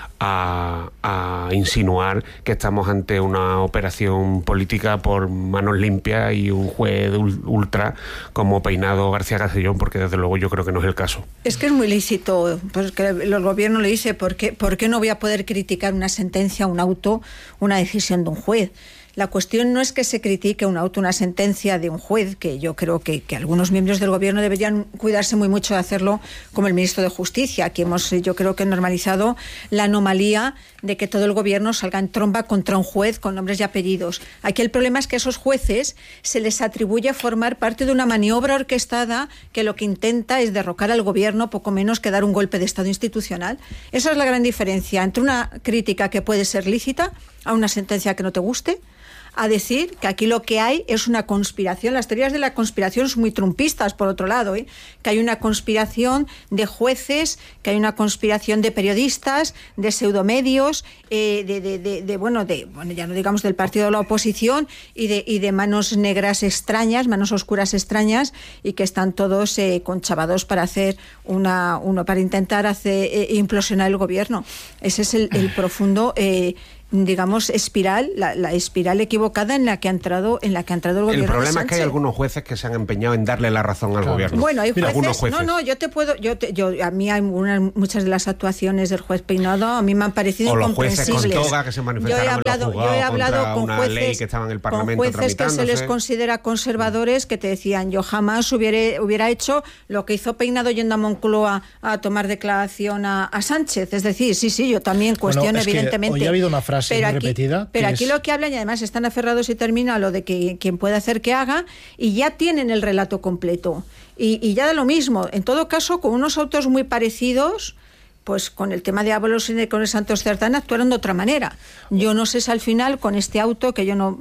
A, a insinuar que estamos ante una operación política por Manos Limpias y un juez ultra como Peinado García Castellón, porque desde luego yo creo que no es el caso. Es que es muy lícito, porque el gobierno le dice, ¿por qué, ¿por qué no voy a poder criticar una sentencia, un auto, una decisión de un juez? La cuestión no es que se critique un auto, una sentencia de un juez, que yo creo que, que algunos miembros del gobierno deberían cuidarse muy mucho de hacerlo, como el ministro de Justicia. Aquí hemos, yo creo que normalizado la anomalía de que todo el gobierno salga en tromba contra un juez con nombres y apellidos. Aquí el problema es que a esos jueces se les atribuye formar parte de una maniobra orquestada que lo que intenta es derrocar al gobierno, poco menos que dar un golpe de Estado institucional. Esa es la gran diferencia entre una crítica que puede ser lícita a una sentencia que no te guste, a decir que aquí lo que hay es una conspiración. Las teorías de la conspiración son muy trumpistas, por otro lado, ¿eh? Que hay una conspiración de jueces, que hay una conspiración de periodistas, de pseudomedios, eh, de, de, de, de, bueno, de, bueno, ya no digamos del partido de la oposición, y de, y de manos negras extrañas, manos oscuras extrañas, y que están todos eh, conchavados para hacer una, uno, para intentar hacer eh, implosionar el gobierno. Ese es el, el profundo eh, digamos, espiral, la, la espiral equivocada en la que ha entrado, en la que ha entrado el gobierno. El problema de es que hay algunos jueces que se han empeñado en darle la razón al claro. gobierno. Bueno, hay jueces, algunos jueces. No, no, yo te puedo, yo, te, yo a mí hay una, muchas de las actuaciones del juez Peinado a mí me han parecido o incomprensibles. Los jueces con toga que se manifestaron yo he hablado, en los juzgados yo he hablado contra con una jueces, ley que estaba en el Parlamento con jueces que se les considera conservadores que te decían yo jamás hubiera, hubiera hecho lo que hizo Peinado yendo a Moncloa a tomar declaración a, a Sánchez. Es decir, sí, sí, yo también cuestiono bueno, es evidentemente. Que hoy ha habido una frase pero muy aquí, repetida. Pero aquí es... lo que hablan, y además están aferrados y termina lo de que quien puede hacer que haga, y ya tienen el relato completo. Y, y ya da lo mismo. En todo caso, con unos autos muy parecidos, pues con el tema de Ábalos y con el Santos Cerdán actuaron de otra manera. Yo no sé si al final con este auto, que yo no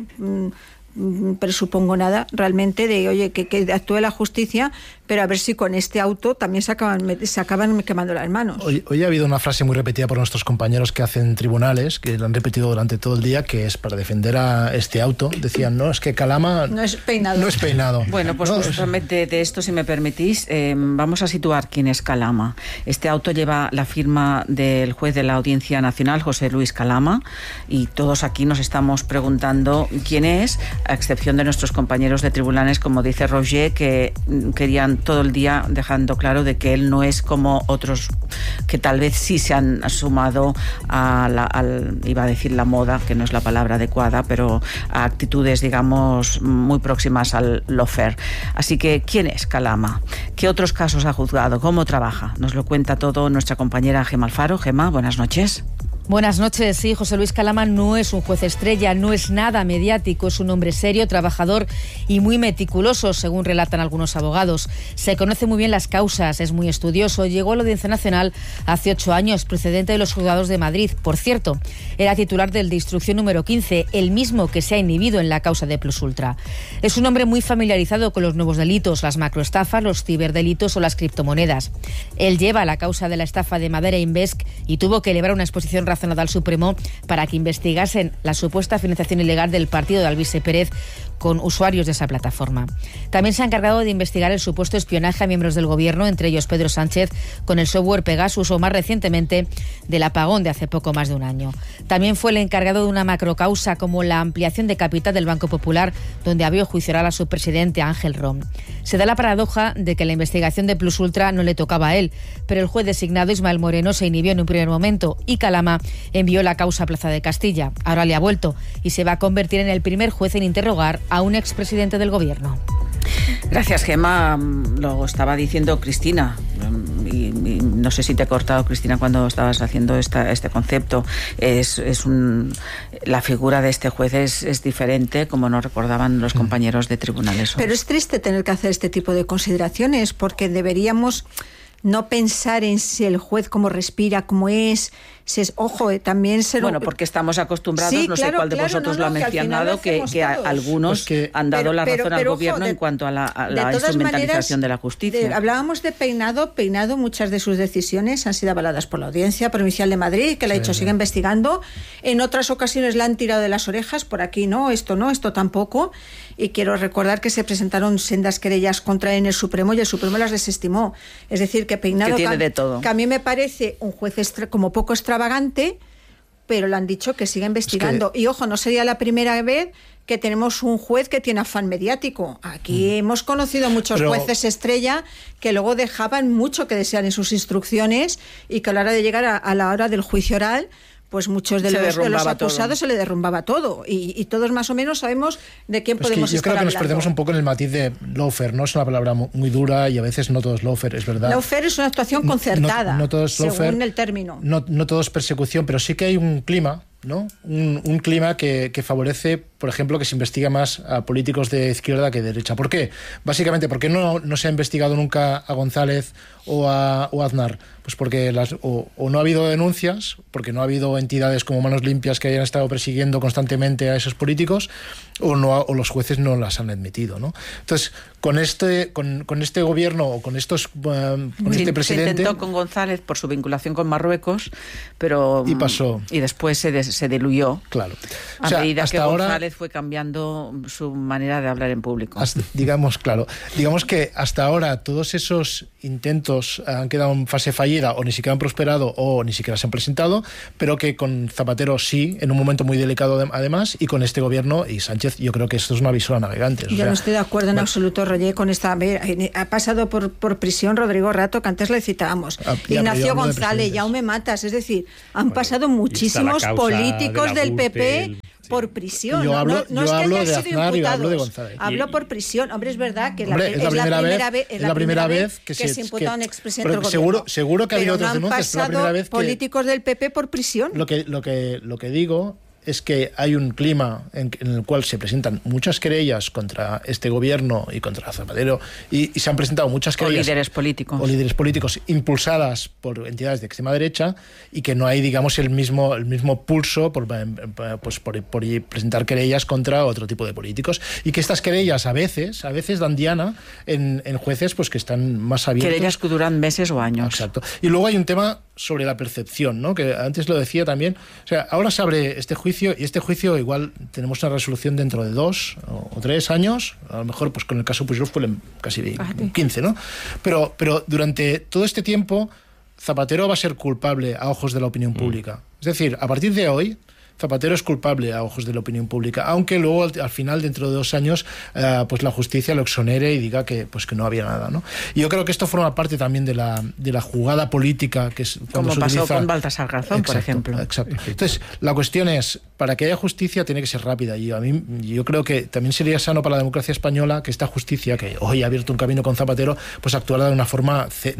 mmm, presupongo nada realmente de, oye, que, que actúe la justicia, pero a ver si con este auto también se acaban, se acaban quemando las manos. Hoy, hoy ha habido una frase muy repetida por nuestros compañeros que hacen tribunales, que la han repetido durante todo el día, que es para defender a este auto. Decían, no, es que Calama no es peinado. No es peinado. Bueno, pues no, justamente de esto, si me permitís, eh, vamos a situar quién es Calama. Este auto lleva la firma del juez de la Audiencia Nacional, José Luis Calama, y todos aquí nos estamos preguntando quién es, a excepción de nuestros compañeros de tribunales, como dice Roger, que querían todo el día dejando claro de que él no es como otros que tal vez sí se han sumado a la, al, iba a decir la moda, que no es la palabra adecuada, pero a actitudes, digamos, muy próximas al lawfare. Así que, ¿quién es Calama? ¿Qué otros casos ha juzgado? ¿Cómo trabaja? Nos lo cuenta todo nuestra compañera Gemma Alfaro. Gemma, buenas noches. Buenas noches. Sí, José Luis Calama no es un juez estrella, no es nada mediático, es un hombre serio, trabajador y muy meticuloso, según relatan algunos abogados. Se conoce muy bien las causas, es muy estudioso. Llegó a la Audiencia Nacional hace ocho años, procedente de los juzgados de Madrid. Por cierto, era titular del de instrucción número quince, el mismo que se ha inhibido en la causa de Plus Ultra. Es un hombre muy familiarizado con los nuevos delitos, las macroestafas, los ciberdelitos o las criptomonedas. Él lleva la causa de la estafa de Madera Invest y tuvo que elevar una exposición razonable al Supremo para que investigasen la supuesta financiación ilegal del partido de Alvise Pérez con usuarios de esa plataforma. También se ha encargado de investigar el supuesto espionaje a miembros del gobierno, entre ellos Pedro Sánchez, con el software Pegasus, o más recientemente del apagón de hace poco más de un año. También fue el encargado de una macrocausa como la ampliación de capital del Banco Popular, donde había juicio oral a su presidente Ángel Rom. Se da la paradoja de que la investigación de Plus Ultra no le tocaba a él, pero el juez designado Ismael Moreno se inhibió en un primer momento y Calama envió la causa a Plaza de Castilla. Ahora le ha vuelto y se va a convertir en el primer juez en interrogar a un expresidente del gobierno. Gracias, Gemma. Lo estaba diciendo Cristina, y, y no sé si te he cortado, Cristina, cuando estabas haciendo esta, este concepto. Es, es un, la figura de este juez es, es diferente, como nos recordaban los compañeros de tribunales. Pero es triste tener que hacer este tipo de consideraciones, porque deberíamos no pensar en si el juez cómo respira, cómo es, si es, ojo, eh, también ser... Bueno, porque estamos acostumbrados, sí, no claro, sé cuál de claro, vosotros no, no, lo ha mencionado, que, que, que algunos pues que, han dado pero, la razón pero, al pero, gobierno ojo, de, en cuanto a la, a de la instrumentalización maneras, de la justicia. De, hablábamos de Peinado, Peinado, muchas de sus decisiones han sido avaladas por la Audiencia Provincial de Madrid, que le ha sí, dicho sí. sigue investigando. En otras ocasiones le han tirado de las orejas, por aquí no, esto no, esto tampoco. Y quiero recordar que se presentaron sendas querellas contra él en el Supremo y el Supremo las desestimó. Es decir, que Peinado, que tiene que, de todo. que a mí me parece un juez extra, como poco extravagante, pero le han dicho que siga investigando. Es que... Y ojo, no sería la primera vez que tenemos un juez que tiene afán mediático. Aquí mm. hemos conocido muchos pero... jueces estrella que luego dejaban mucho que desear en sus instrucciones y que a la hora de llegar a, a la hora del juicio oral, pues muchos de se los, de los acusados todo. se le derrumbaba todo. Y, y todos más o menos sabemos de quién pues podemos que yo estar creo que hablando. nos perdemos un poco en el matiz de lawfare, ¿no? Es una palabra muy dura y a veces no todo es lawfare, es verdad. Lawfare es una actuación concertada, no, no todo es según lawfare, el término. No, no todo es persecución, pero sí que hay un clima, ¿no? Un, un clima que, que favorece, por ejemplo, que se investiga más a políticos de izquierda que de derecha. ¿Por qué? Básicamente, ¿por qué no, no se ha investigado nunca a González o a, o a Aznar? Pues porque las, o, o no ha habido denuncias, porque no ha habido entidades como Manos Limpias que hayan estado persiguiendo constantemente a esos políticos, o no o los jueces no las han admitido, ¿no? Entonces, con este con, con este gobierno o con estos uh, con sí, este presidente se intentó con González por su vinculación con Marruecos, pero y pasó y después se, des, se diluyó. Claro. A o sea, medida hasta que ahora, González fue cambiando su manera de hablar en público. Hasta, digamos, claro, digamos que hasta ahora todos esos intentos han quedado en fase fallida o ni siquiera han prosperado o ni siquiera se han presentado, pero que con Zapatero sí, en un momento muy delicado de, además, y con este gobierno y Sánchez, yo creo que esto es una aviso a navegantes. Yo o sea, no estoy de acuerdo en bueno, absoluto, Roger, con esta... Ha pasado por, por prisión Rodrigo Rato, que antes le citábamos, a, Ignacio González, Jaume Matas, es decir, han bueno, pasado muchísimos políticos de del P P... El... por prisión. Yo hablo, no, no yo es que hablo hayan de sido Aznar imputados. Y hablo de González. Hablo y, por prisión. Hombre, es verdad que hombre, la, es, la es, la primera vez, es la primera vez que se, se imputado a un expresidente del seguro, gobierno. seguro que ha habido pero otras no denuncias, pero la primera vez que políticos del P P por prisión. Lo que, lo que, lo que digo es que hay un clima en, en el cual se presentan muchas querellas contra este gobierno y contra Zapatero y, y se han presentado muchas querellas o líderes políticos o líderes políticos impulsadas por entidades de extrema derecha y que no hay, digamos, el mismo el mismo pulso por, pues, por, por presentar querellas contra otro tipo de políticos y que estas querellas a veces a veces dan diana en, en jueces pues que están más abiertos. Querellas que duran meses o años. Exacto. Y luego hay un tema sobre la percepción, ¿no? Que antes lo decía también. O sea, ahora se abre este juicio y este juicio igual tenemos una resolución dentro de dos o, o tres años. A lo mejor pues con el caso Pujol fue casi quince, ¿no? Pero, pero durante todo este tiempo Zapatero va a ser culpable a ojos de la opinión pública. Mm. Es decir, a partir de hoy Zapatero es culpable a ojos de la opinión pública, aunque luego al, al final, dentro de dos años, eh, pues la justicia lo exonere y diga que pues que no había nada, ¿no? Y yo creo que esto forma parte también de la de la jugada política que es como se pasó utiliza... con Baltasar Garzón, exacto, por ejemplo. Exacto. Entonces, la cuestión es, para que haya justicia tiene que ser rápida y a mí yo creo que también sería sano para la democracia española que esta justicia, que hoy ha abierto un camino con Zapatero, pues actuara de una forma ce-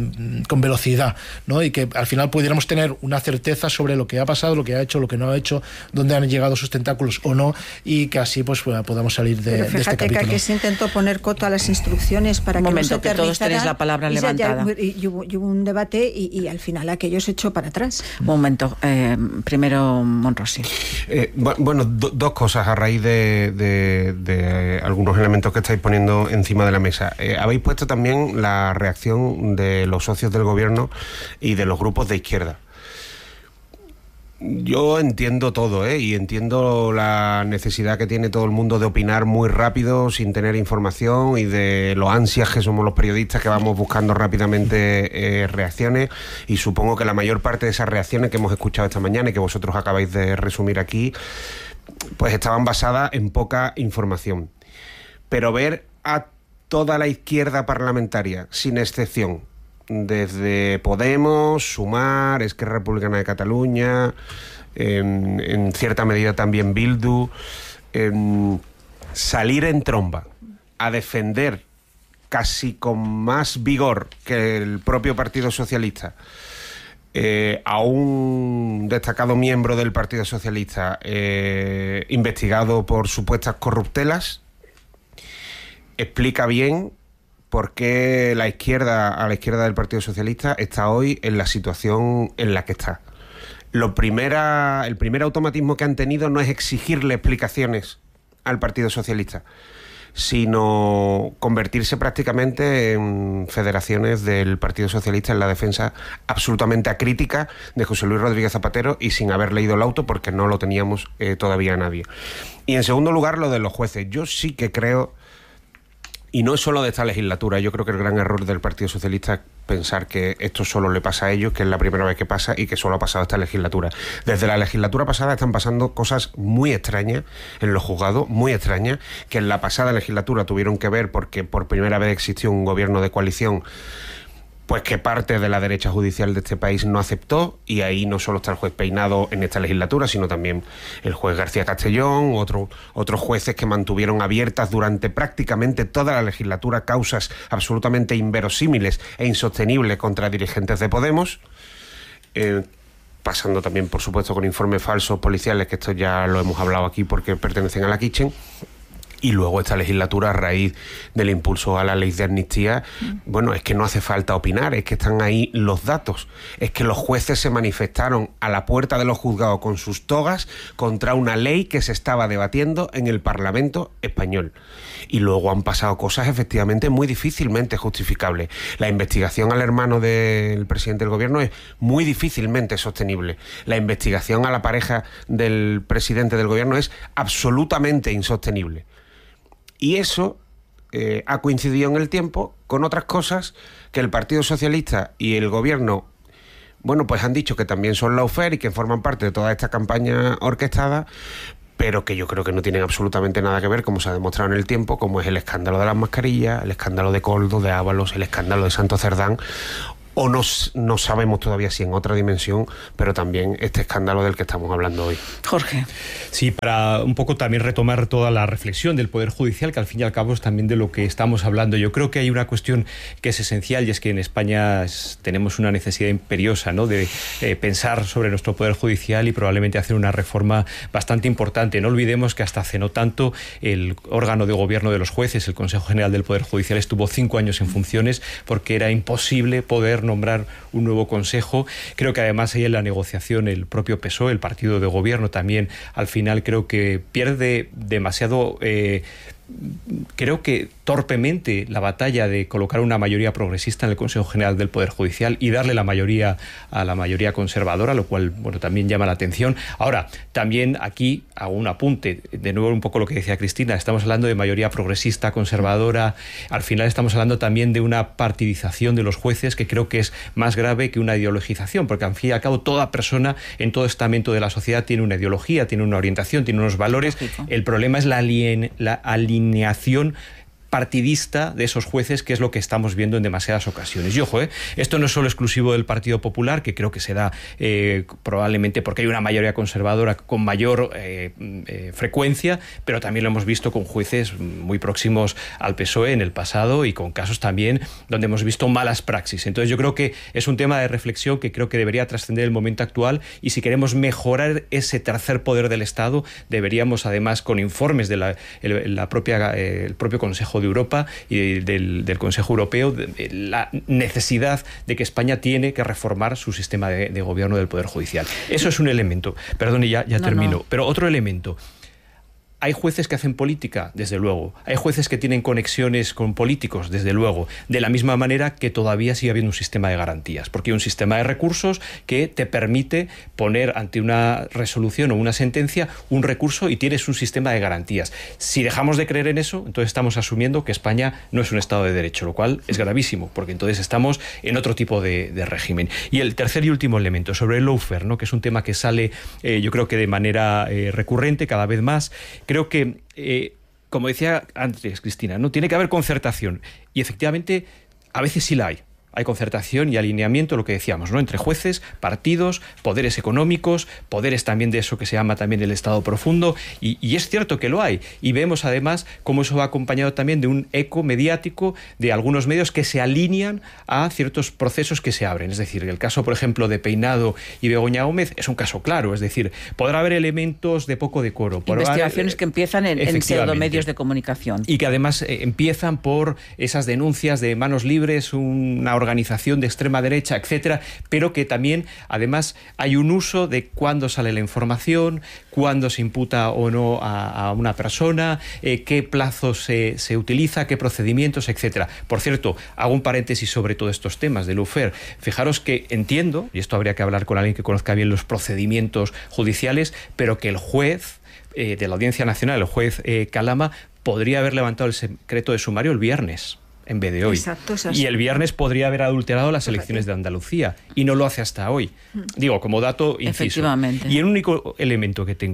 con velocidad, ¿no? Y que al final pudiéramos tener una certeza sobre lo que ha pasado, lo que ha hecho, lo que no ha hecho, dónde han llegado sus tentáculos o no, y que así pues podamos salir de, Pero de este fíjate capítulo. que aquí se intentó poner coto a las instrucciones para un que momento, no se que todos tenéis la palabra y levantada. Ya, y, y, hubo, y hubo un debate y, y al final aquello se echó para atrás. Un momento, eh, primero Monrosi. Eh, bueno, do, dos cosas a raíz de, de, de algunos elementos que estáis poniendo encima de la mesa. Eh, habéis puesto también la reacción de los socios del gobierno y de los grupos de izquierda. Yo entiendo todo, ¿eh? Y entiendo la necesidad que tiene todo el mundo de opinar muy rápido, sin tener información, y de lo ansias que somos los periodistas que vamos buscando rápidamente eh, reacciones, y supongo que la mayor parte de esas reacciones que hemos escuchado esta mañana y que vosotros acabáis de resumir aquí, pues estaban basadas en poca información. Pero ver a toda la izquierda parlamentaria, sin excepción, desde Podemos, Sumar, Esquerra Republicana de Cataluña, en, en cierta medida también Bildu, en salir en tromba a defender casi con más vigor que el propio Partido Socialista eh, a un destacado miembro del Partido Socialista eh, investigado por supuestas corruptelas, explica bien por qué la izquierda, a la izquierda del Partido Socialista, está hoy en la situación en la que está. Lo primera, el primer automatismo que han tenido no es exigirle explicaciones al Partido Socialista, sino convertirse prácticamente en federaciones del Partido Socialista en la defensa absolutamente acrítica de José Luis Rodríguez Zapatero, y sin haber leído el auto, porque no lo teníamos eh, todavía nadie. Y en segundo lugar, lo de los jueces. Yo sí que creo... Y no es solo de esta legislatura, yo creo que el gran error del Partido Socialista es pensar que esto solo le pasa a ellos, que es la primera vez que pasa y que solo ha pasado esta legislatura. Desde la legislatura pasada están pasando cosas muy extrañas en los juzgados, muy extrañas, que en la pasada legislatura tuvieron que ver porque por primera vez existió un gobierno de coalición pues que parte de la derecha judicial de este país no aceptó, y ahí no solo está el juez Peinado en esta legislatura, sino también el juez García Castellón, otro, otros jueces que mantuvieron abiertas durante prácticamente toda la legislatura causas absolutamente inverosímiles e insostenibles contra dirigentes de Podemos, eh, pasando también, por supuesto, con informes falsos policiales, que esto ya lo hemos hablado aquí porque pertenecen a la Kitchen. Y luego esta legislatura, a raíz del impulso a la ley de amnistía, bueno, es que no hace falta opinar, es que están ahí los datos. Es que los jueces se manifestaron a la puerta de los juzgados con sus togas contra una ley que se estaba debatiendo en el Parlamento español. Y luego han pasado cosas efectivamente muy difícilmente justificables. La investigación al hermano del presidente del gobierno es muy difícilmente sostenible. La investigación a la pareja del presidente del gobierno es absolutamente insostenible. Y eso eh, ha coincidido en el tiempo con otras cosas que el Partido Socialista y el Gobierno, bueno, pues han dicho que también son lawfare y que forman parte de toda esta campaña orquestada, pero que yo creo que no tienen absolutamente nada que ver, como se ha demostrado en el tiempo, como es el escándalo de las mascarillas, el escándalo de Coldo, de Ábalos, el escándalo de Santo Cerdán, o no, no sabemos todavía si en otra dimensión, pero también este escándalo del que estamos hablando hoy. Jorge. Sí, para un poco también retomar toda la reflexión del Poder Judicial, que al fin y al cabo es también de lo que estamos hablando. Yo creo que hay una cuestión que es esencial, y es que en España es, tenemos una necesidad imperiosa, ¿no?, de eh, pensar sobre nuestro Poder Judicial y probablemente hacer una reforma bastante importante. No olvidemos que hasta hace no tanto el órgano de gobierno de los jueces, el Consejo General del Poder Judicial, estuvo cinco años en funciones porque era imposible poder nombrar un nuevo consejo. Creo que además ahí en la negociación el propio P S O E, el partido de gobierno, también al final creo que pierde demasiado, eh, creo que torpemente, la batalla de colocar una mayoría progresista en el Consejo General del Poder Judicial y darle la mayoría a la mayoría conservadora, lo cual, bueno, también llama la atención. Ahora, también aquí hago un apunte, de nuevo un poco lo que decía Cristina, estamos hablando de mayoría progresista, conservadora, al final estamos hablando también de una partidización de los jueces que creo que es más grave que una ideologización, porque al fin y al cabo toda persona en todo estamento de la sociedad tiene una ideología, tiene una orientación, tiene unos valores. El problema es la, alien, la alineación partidista de esos jueces, que es lo que estamos viendo en demasiadas ocasiones. Y ojo, ¿eh? esto no es solo exclusivo del Partido Popular, que creo que se da eh, probablemente porque hay una mayoría conservadora con mayor eh, eh, frecuencia, pero también lo hemos visto con jueces muy próximos al P S O E en el pasado y con casos también donde hemos visto malas praxis. Entonces yo creo que es un tema de reflexión que creo que debería trascender el momento actual, y si queremos mejorar ese tercer poder del Estado, deberíamos además, con informes de la, el, la propia, eh, el propio Consejo de Europa y del, del Consejo Europeo, de la necesidad de que España tiene que reformar su sistema de, de gobierno del Poder Judicial. Eso es un elemento. Perdón, y ya, ya no, termino. No. Pero otro elemento. Hay jueces que hacen política, desde luego. Hay jueces que tienen conexiones con políticos, desde luego. De la misma manera que todavía sigue habiendo un sistema de garantías, porque hay un sistema de recursos que te permite poner ante una resolución o una sentencia un recurso y tienes un sistema de garantías. Si dejamos de creer en eso, entonces estamos asumiendo que España no es un Estado de Derecho, lo cual es gravísimo, porque entonces estamos en otro tipo de, de régimen. Y el tercer y último elemento, sobre el lawfare, ¿no?, que es un tema que sale, eh, yo creo que de manera eh, recurrente cada vez más. Creo que, eh, como decía antes Cristina, no tiene que haber concertación, y efectivamente a veces sí la hay. Hay concertación y alineamiento, lo que decíamos, ¿no?, entre jueces, partidos, poderes económicos, poderes también de eso que se llama también el Estado profundo, y, y es cierto que lo hay. Y vemos además cómo eso va acompañado también de un eco mediático de algunos medios que se alinean a ciertos procesos que se abren. Es decir, el caso, por ejemplo, de Peinado y Begoña Gómez es un caso claro. Es decir, podrá haber elementos de poco decoro. Investigaciones haber, que empiezan en, en pseudomedios de comunicación. Y que además eh, empiezan por esas denuncias de manos libres, una organización de extrema derecha, etcétera, pero que también, además, hay un uso de cuándo sale la información, cuándo se imputa o no a, a una persona, eh, qué plazo se, se utiliza, qué procedimientos, etcétera. Por cierto, hago un paréntesis sobre todos estos temas de lawfare. Fijaros que entiendo, y esto habría que hablar con alguien que conozca bien los procedimientos judiciales, pero que el juez eh, de la Audiencia Nacional, el juez eh, Calama, podría haber levantado el secreto de sumario el viernes en vez de hoy. Exacto, y el viernes podría haber adulterado las elecciones de Andalucía y no lo hace hasta hoy. Digo, como dato inciso. Efectivamente. Y el único elemento que tengo,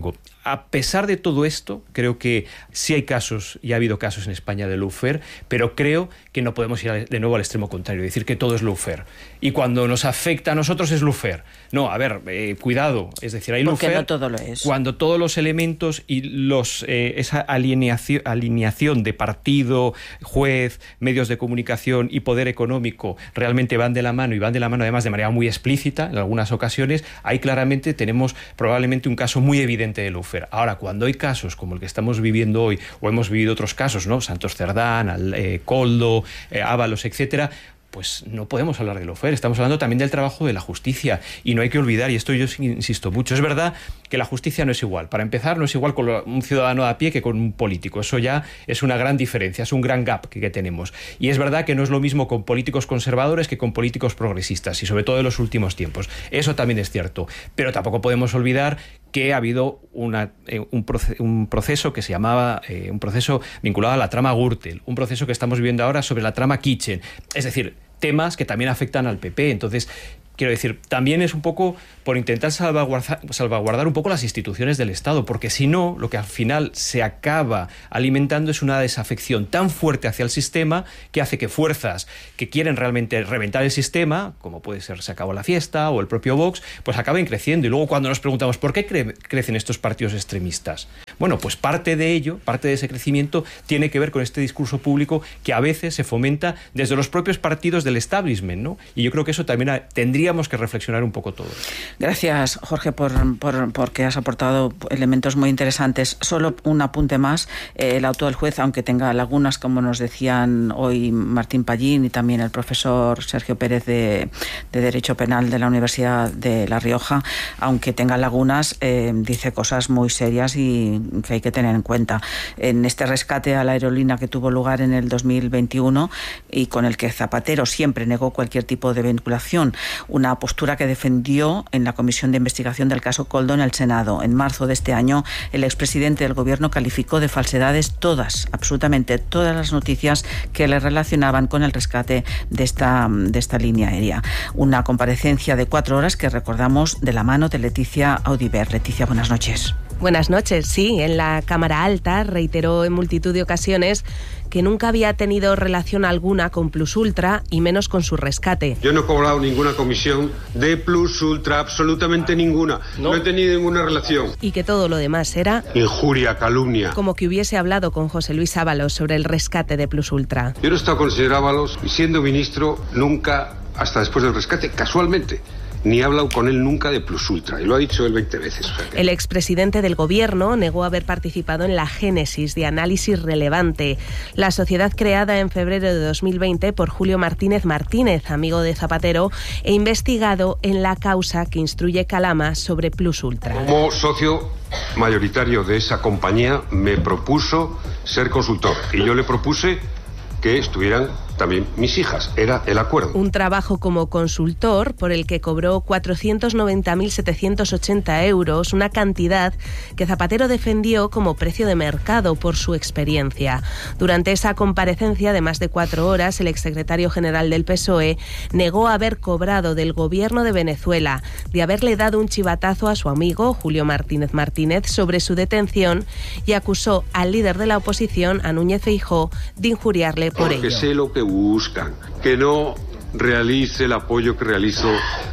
a pesar de todo esto, creo que sí hay casos, y ha habido casos en España de lawfare, pero creo que no podemos ir de nuevo al extremo contrario, decir que todo es lawfare. Y cuando nos afecta a nosotros es lawfare. No, a ver, eh, cuidado, es decir, hay lawfare... Porque no todo lo es. Cuando todos los elementos y los eh, esa alineación, alineación de partido, juez, medios de comunicación y poder económico realmente van de la mano, y van de la mano además de manera muy explícita en algunas ocasiones, ahí claramente tenemos probablemente un caso muy evidente de lawfare. Ahora, cuando hay casos como el que estamos viviendo hoy, o hemos vivido otros casos, ¿no? Santos Cerdán, eh, Koldo, eh, Ábalos, etcétera, pues no podemos hablar de lawfare. Estamos hablando también del trabajo de la justicia, y no hay que olvidar, y esto yo insisto mucho, es verdad que la justicia no es igual. Para empezar, no es igual con un ciudadano a pie que con un político. Eso ya es una gran diferencia, es un gran gap que, que tenemos. Y es verdad que no es lo mismo con políticos conservadores que con políticos progresistas, y sobre todo en los últimos tiempos. Eso también es cierto. Pero tampoco podemos olvidar que ha habido una, eh, un, proce un proceso que se llamaba, eh, un proceso vinculado a la trama Gürtel, un proceso que estamos viviendo ahora sobre la trama Kitchen. Es decir, temas que también afectan al P P. Entonces, quiero decir, también es un poco por intentar salvaguardar, salvaguardar un poco las instituciones del Estado, porque si no, lo que al final se acaba alimentando es una desafección tan fuerte hacia el sistema que hace que fuerzas que quieren realmente reventar el sistema, como puede ser Se acabó la fiesta o el propio Vox, pues acaben creciendo. Y luego cuando nos preguntamos ¿por qué cre crecen estos partidos extremistas? Bueno, pues parte de ello, parte de ese crecimiento tiene que ver con este discurso público que a veces se fomenta desde los propios partidos del establishment, ¿no? Y yo creo que eso también tendríamos que reflexionar un poco todos. Gracias, Jorge, por, por porque has aportado elementos muy interesantes. Solo un apunte más. Eh, el auto del juez, aunque tenga lagunas, como nos decían hoy Martín Pallín y también el profesor Sergio Pérez de, de Derecho Penal de la Universidad de La Rioja, aunque tenga lagunas, eh, dice cosas muy serias y que hay que tener en cuenta. En este rescate a la aerolínea que tuvo lugar en el dos mil veintiuno y con el que Zapatero siempre negó cualquier tipo de vinculación, una postura que defendió en la Comisión de Investigación del caso Koldo en el Senado. En marzo de este año, el expresidente del Gobierno calificó de falsedades todas, absolutamente todas las noticias que le relacionaban con el rescate de esta, de esta línea aérea. Una comparecencia de cuatro horas que recordamos de la mano de Leticia Audibert. Leticia, buenas noches. Buenas noches. Sí, en la Cámara Alta reiteró en multitud de ocasiones que nunca había tenido relación alguna con Plus Ultra y menos con su rescate. Yo no he cobrado ninguna comisión de Plus Ultra, absolutamente ninguna. No, no he tenido ninguna relación. Y que todo lo demás era injuria, calumnia. Como que hubiese hablado con José Luis Ábalos sobre el rescate de Plus Ultra. Yo no he estado con el señor Ábalos y siendo ministro nunca, hasta después del rescate, casualmente, ni he hablado con él nunca de Plus Ultra, y lo ha dicho él veinte veces. O sea que... El expresidente del Gobierno negó haber participado en la génesis de Análisis Relevante, la sociedad creada en febrero de dos mil veinte por Julio Martínez Martínez, amigo de Zapatero, e investigado en la causa que instruye Calama sobre Plus Ultra. Como socio mayoritario de esa compañía, me propuso ser consultor, y yo le propuse que estuvieran también mis hijas. Era el acuerdo. Un trabajo como consultor por el que cobró cuatrocientos noventa mil setecientos ochenta euros, una cantidad que Zapatero defendió como precio de mercado por su experiencia. Durante esa comparecencia de más de cuatro horas, el exsecretario general del P S O E negó haber cobrado del gobierno de Venezuela, de haberle dado un chivatazo a su amigo Julio Martínez Martínez sobre su detención, y acusó al líder de la oposición, a Núñez Feijóo, de injuriarle por Porque ello. Sé lo que buscan, que no realice el apoyo que realizo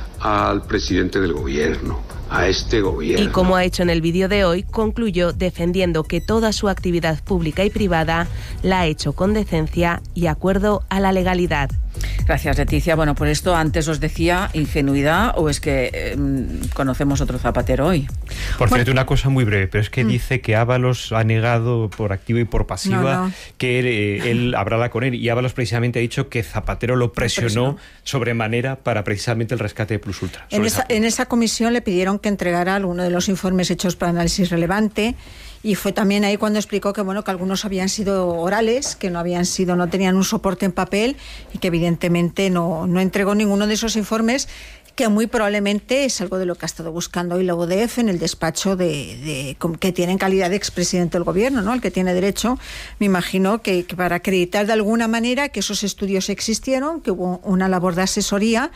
al presidente del gobierno, a este gobierno. Y como ha hecho en el vídeo de hoy, concluyó defendiendo que toda su actividad pública y privada la ha hecho con decencia y acuerdo a la legalidad. Gracias, Leticia. Bueno, por esto antes os decía ingenuidad, o es que eh, conocemos otro Zapatero hoy. Por bueno, cierto, una cosa muy breve, pero es que mm. dice que Ábalos ha negado por activa y por pasiva no, no. que él, eh, él hablara con él, y Ábalos precisamente ha dicho que Zapatero lo presionó, presionó. sobremanera para precisamente el rescate de Plus Ultra. En esa, en esa comisión le pidieron que entregara alguno de los informes hechos para Análisis Relevante. Y fue también ahí cuando explicó que bueno que algunos habían sido orales, que no habían sido, no tenían un soporte en papel, y que evidentemente no, no entregó ninguno de esos informes, que muy probablemente es algo de lo que ha estado buscando hoy la U D F en el despacho de, de que tiene en calidad de expresidente del gobierno, ¿no? El que tiene derecho, me imagino que, que para acreditar de alguna manera que esos estudios existieron, que hubo una labor de asesoría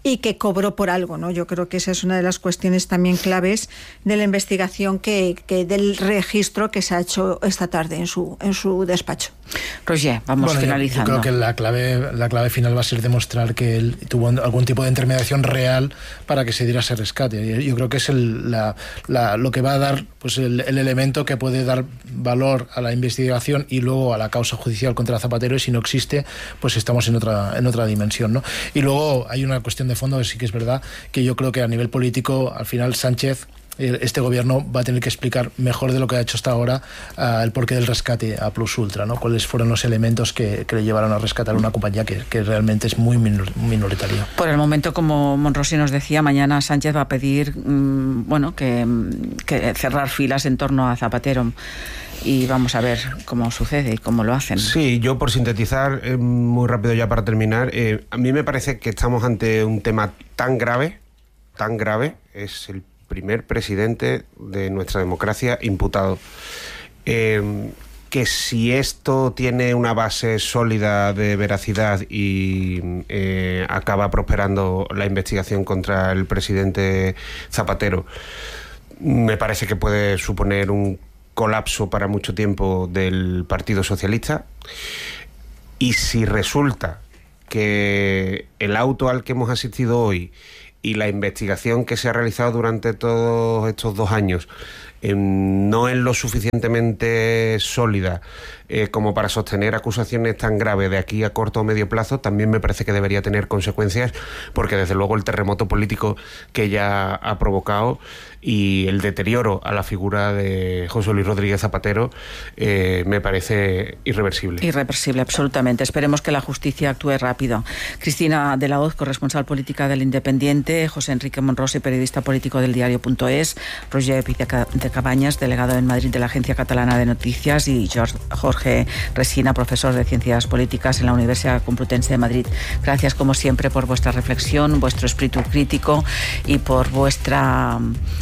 y que cobró por algo, ¿no? Yo creo que esa es una de las cuestiones también claves de la investigación que, que del registro que se ha hecho esta tarde en su en su despacho. Roger, vamos bueno, finalizando. Yo, yo creo que la clave la clave final va a ser demostrar que él tuvo algún tipo de intermediación real para que se diera ese rescate. Yo creo que es el, la, la, lo que va a dar pues el, el elemento que puede dar valor a la investigación y luego a la causa judicial contra Zapatero, y si no existe, pues estamos en otra en otra dimensión, ¿no? Y luego hay una cuestión de fondo que sí que es verdad, que yo creo que a nivel político, al final Sánchez, este gobierno va a tener que explicar mejor de lo que ha hecho hasta ahora uh, el porqué del rescate a Plus Ultra, ¿no? Cuáles fueron los elementos que, que le llevaron a rescatar una compañía que, que realmente es muy minor, minoritaria. Por el momento, como Monrosi nos decía, mañana Sánchez va a pedir mmm, bueno, que, que cerrar filas en torno a Zapatero. Y vamos a ver cómo sucede y cómo lo hacen. Sí, yo por sintetizar eh, muy rápido ya para terminar, eh, a mí me parece que estamos ante un tema tan grave, tan grave, es el primer presidente de nuestra democracia imputado. Eh, que si esto tiene una base sólida de veracidad y eh, acaba prosperando la investigación contra el presidente Zapatero, me parece que puede suponer un colapso para mucho tiempo del Partido Socialista. Y si resulta que el auto al que hemos asistido hoy y la investigación que se ha realizado durante todos estos dos años eh, no es lo suficientemente sólida eh, como para sostener acusaciones tan graves de aquí a corto o medio plazo, también me parece que debería tener consecuencias, porque desde luego el terremoto político que ya ha provocado y el deterioro a la figura de José Luis Rodríguez Zapatero eh, me parece irreversible. Irreversible, absolutamente. Esperemos que la justicia actúe rápido. Cristina de la Hoz, corresponsal política del Independiente, José Enrique Monrosi, periodista político del diario punto es, Roger Pizzi de Cabañas, delegado en Madrid de la Agencia Catalana de Noticias, y Jorge Resina, profesor de Ciencias Políticas en la Universidad Complutense de Madrid. Gracias, como siempre, por vuestra reflexión, vuestro espíritu crítico y por vuestra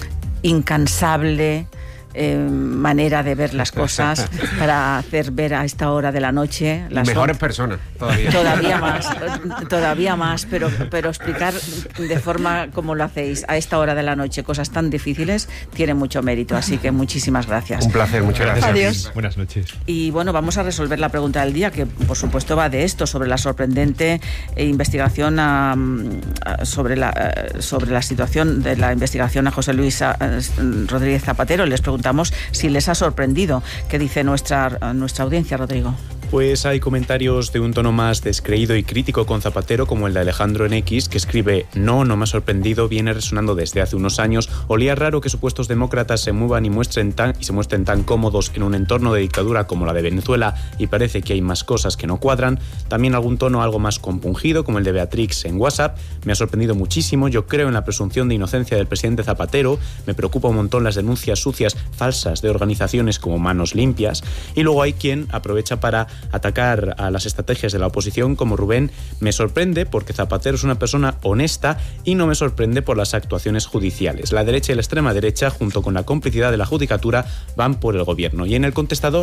incansable eh, manera de ver las cosas para hacer ver a esta hora de la noche las mejores on... personas todavía todavía más todavía más pero pero explicar de forma como lo hacéis a esta hora de la noche cosas tan difíciles tiene mucho mérito, así que muchísimas gracias. Un placer, muchas gracias. Adiós. Buenas noches. Y bueno, vamos a resolver la pregunta del día, que por supuesto va de esto, sobre la sorprendente investigación a, a, sobre la sobre la situación de la investigación a José Luis a, a Rodríguez Zapatero. Les preguntamos si les ha sorprendido. ¿Qué dice nuestra, nuestra audiencia, Rodrigo? Pues hay comentarios de un tono más descreído y crítico con Zapatero, como el de Alejandro en X, que escribe: no, no me ha sorprendido, viene resonando desde hace unos años. Olía raro que supuestos demócratas se muevan y muestren tan y se muestren tan cómodos en un entorno de dictadura como la de Venezuela, y parece que hay más cosas que no cuadran. También algún tono algo más compungido, como el de Beatrix en WhatsApp. Me ha sorprendido muchísimo, yo creo en la presunción de inocencia del presidente Zapatero. Me preocupa un montón las denuncias sucias, falsas, de organizaciones como Manos Limpias. Y luego hay quien aprovecha para atacar a las estrategias de la oposición, como Rubén. Me sorprende porque Zapatero es una persona honesta, y no me sorprende por las actuaciones judiciales. La derecha y la extrema derecha, junto con la complicidad de la judicatura, van por el gobierno. Y en el contestador: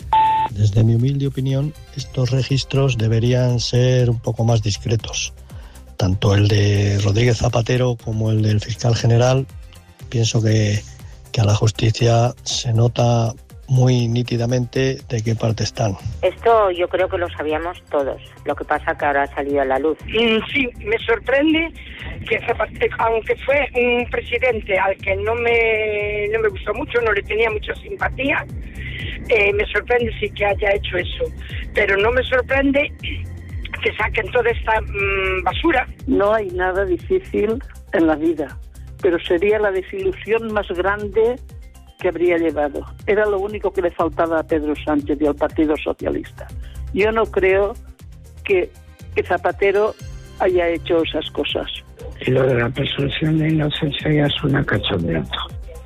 desde mi humilde opinión, estos registros deberían ser un poco más discretos. Tanto el de Rodríguez Zapatero como el del fiscal general, pienso que, que a la justicia se nota muy nítidamente de qué parte están. Esto yo creo que lo sabíamos todos, lo que pasa que ahora ha salido a la luz. Mm, sí, me sorprende que Zapatero, aunque fue un presidente al que no me, no me gustó mucho, no le tenía mucha simpatía, eh, me sorprende sí que haya hecho eso, pero no me sorprende que saquen toda esta mmm, basura. No hay nada difícil en la vida, pero sería la desilusión más grande que habría llevado. Era lo único que le faltaba a Pedro Sánchez y al Partido Socialista. Yo no creo que, que Zapatero haya hecho esas cosas. Y lo de la presunción de inocencia ya es una cachondeato.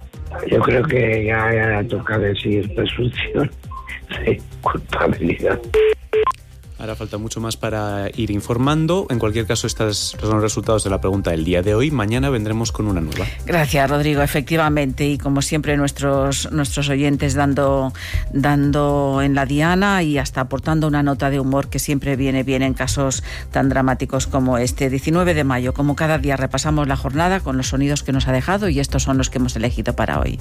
Yo creo que ya, ya toca decir presunción de culpabilidad. Hará falta mucho más para ir informando. En cualquier caso, estos son los resultados de la pregunta del día de hoy. Mañana vendremos con una nueva. Gracias, Rodrigo. Efectivamente, y como siempre, nuestros, nuestros oyentes dando, dando en la diana y hasta aportando una nota de humor que siempre viene bien en casos tan dramáticos como este. diecinueve de mayo, como cada día, repasamos la jornada con los sonidos que nos ha dejado y estos son los que hemos elegido para hoy.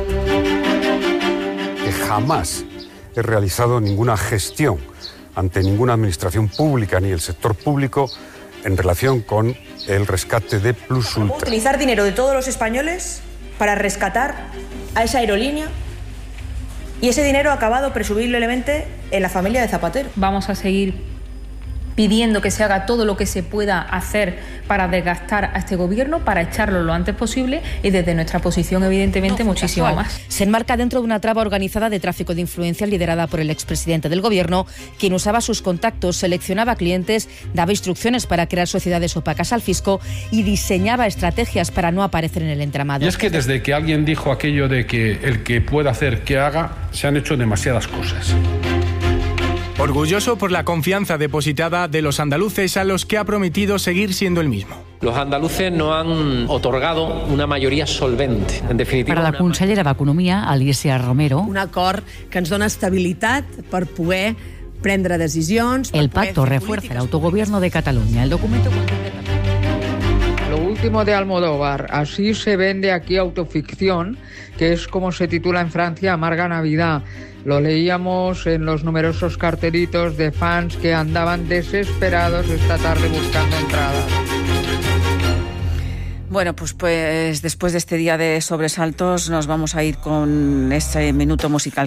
Que jamás he realizado ninguna gestión ante ninguna administración pública ni el sector público en relación con el rescate de Plus Ultra. Utilizar dinero de todos los españoles para rescatar a esa aerolínea y ese dinero ha acabado presumiblemente en la familia de Zapatero. Vamos a seguir pidiendo que se haga todo lo que se pueda hacer para desgastar a este gobierno, para echarlo lo antes posible y desde nuestra posición, evidentemente, no, muchísimo casual. más. Se enmarca dentro de una trama organizada de tráfico de influencia liderada por el expresidente del gobierno, quien usaba sus contactos, seleccionaba clientes, daba instrucciones para crear sociedades opacas al fisco y diseñaba estrategias para no aparecer en el entramado. Y es que desde que alguien dijo aquello de que el que pueda hacer que haga, se han hecho demasiadas cosas. Orgulloso por la confianza depositada de los andaluces a los que ha prometido seguir siendo el mismo. Los andaluces nos han otorgado una mayoría solvente, en definitiva. Per a la consellera d'Economia, Alícia Romero, un acord que ens dona estabilitat per poder prendre decisions. El pacto refuerza el autogobierno de Cataluña. El documento Lo último de Almodóvar, así se vende aquí autoficción, que es como se titula en Francia Amarga Navidad. Lo leíamos en los numerosos cartelitos de fans que andaban desesperados esta tarde buscando entradas. Bueno, pues, pues después de este día de sobresaltos nos vamos a ir con este minuto musical